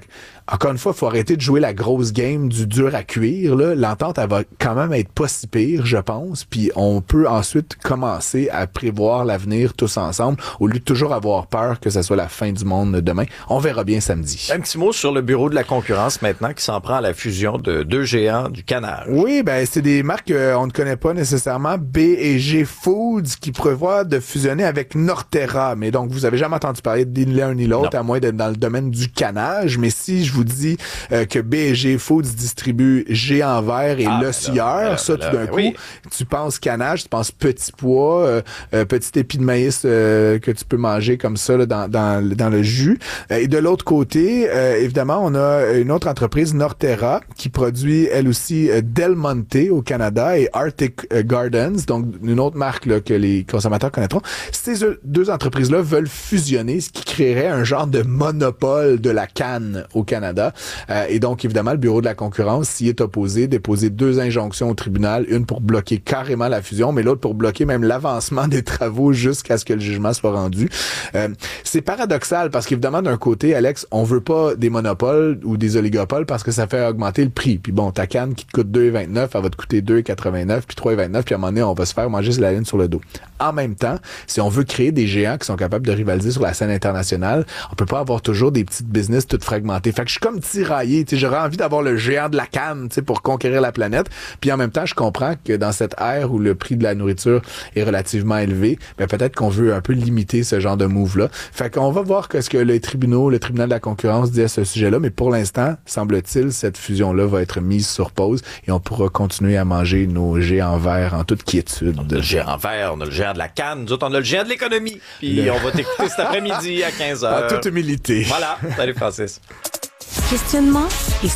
[SPEAKER 2] encore une fois, il faut arrêter de jouer la grosse game du dur à cuire. Là. L'entente, elle va quand même être pas si pire, je pense. Puis on peut ensuite commencer à prévoir l'avenir tous ensemble, au lieu de toujours avoir peur que ça soit la fin du monde demain. On verra bien samedi.
[SPEAKER 10] Un petit mot sur le Bureau de la concurrence maintenant qui s'en prend à la fusion de 2 géants du canage.
[SPEAKER 2] Oui, ben c'est des marques qu'on ne connaît pas nécessairement. B&G Foods qui prévoit de fusionner avec Norterra. Mais donc, vous avez jamais entendu parler de l'un ni l'autre, à moins d'être dans le domaine du canage. Mais si je vous dis que B&G Foods distribue Géant Vert et Le Sieur, ça, tout d'un coup, tu penses canage, tu penses petit pois, petit épi de maïs que tu peux manger comme ça là, dans le jus. Et de l'autre côté, évidemment, on a une autre entreprise, Norterra, qui produit, elle aussi, Del Monte au Canada et Arctic Gardens, donc une autre marque là, que les consommateurs connaîtront. Ces 2 entreprises-là veulent fusionner, ce qui créerait un genre de monopole de la canne au Canada. Et donc, évidemment, le Bureau de la concurrence s'y est opposé, déposé 2 injonctions au tribunal, une pour bloquer carrément la fusion, mais l'autre pour bloquer même l'avancement des travaux jusqu'à ce que le jugement soit rendu. C'est paradoxal parce qu'évidemment, d'un côté, Alex, on veut pas des monopoles ou des oligopoles parce que ça fait augmenter le prix. Puis bon, ta canne qui te coûte 2,29, elle va te coûter 2,89 puis 3,29, puis à un moment donné, on va se faire manger la laine sur le dos. En même temps, si on veut créer des géants qui sont capables de rivaliser sur la scène internationale, on peut pas avoir toujours des petites business toutes fragmentées. Fait que je suis comme tiraillé, tu sais, j'aurais envie d'avoir le géant de la canne, tu sais, pour conquérir la planète. Puis en même temps, je comprends que dans cette ère où le prix de la nourriture est relativement élevé, ben peut-être qu'on veut un peu limiter ce genre de move-là. Fait qu'on va voir ce que le tribunal de la concurrence dit à ce sujet-là, mais pour l'instant, semble-t-il, cette fusion-là va être mise sur pause et on pourra continuer à manger nos géants verts en toute quiétude.
[SPEAKER 10] On a le géant vert, on a le géant de la canne, nous autres, on a le géant de l'économie. Puis on va t'écouter cet après-midi à 15h.
[SPEAKER 2] En toute humilité.
[SPEAKER 10] Voilà. Salut Francis.
[SPEAKER 14] Questionnement et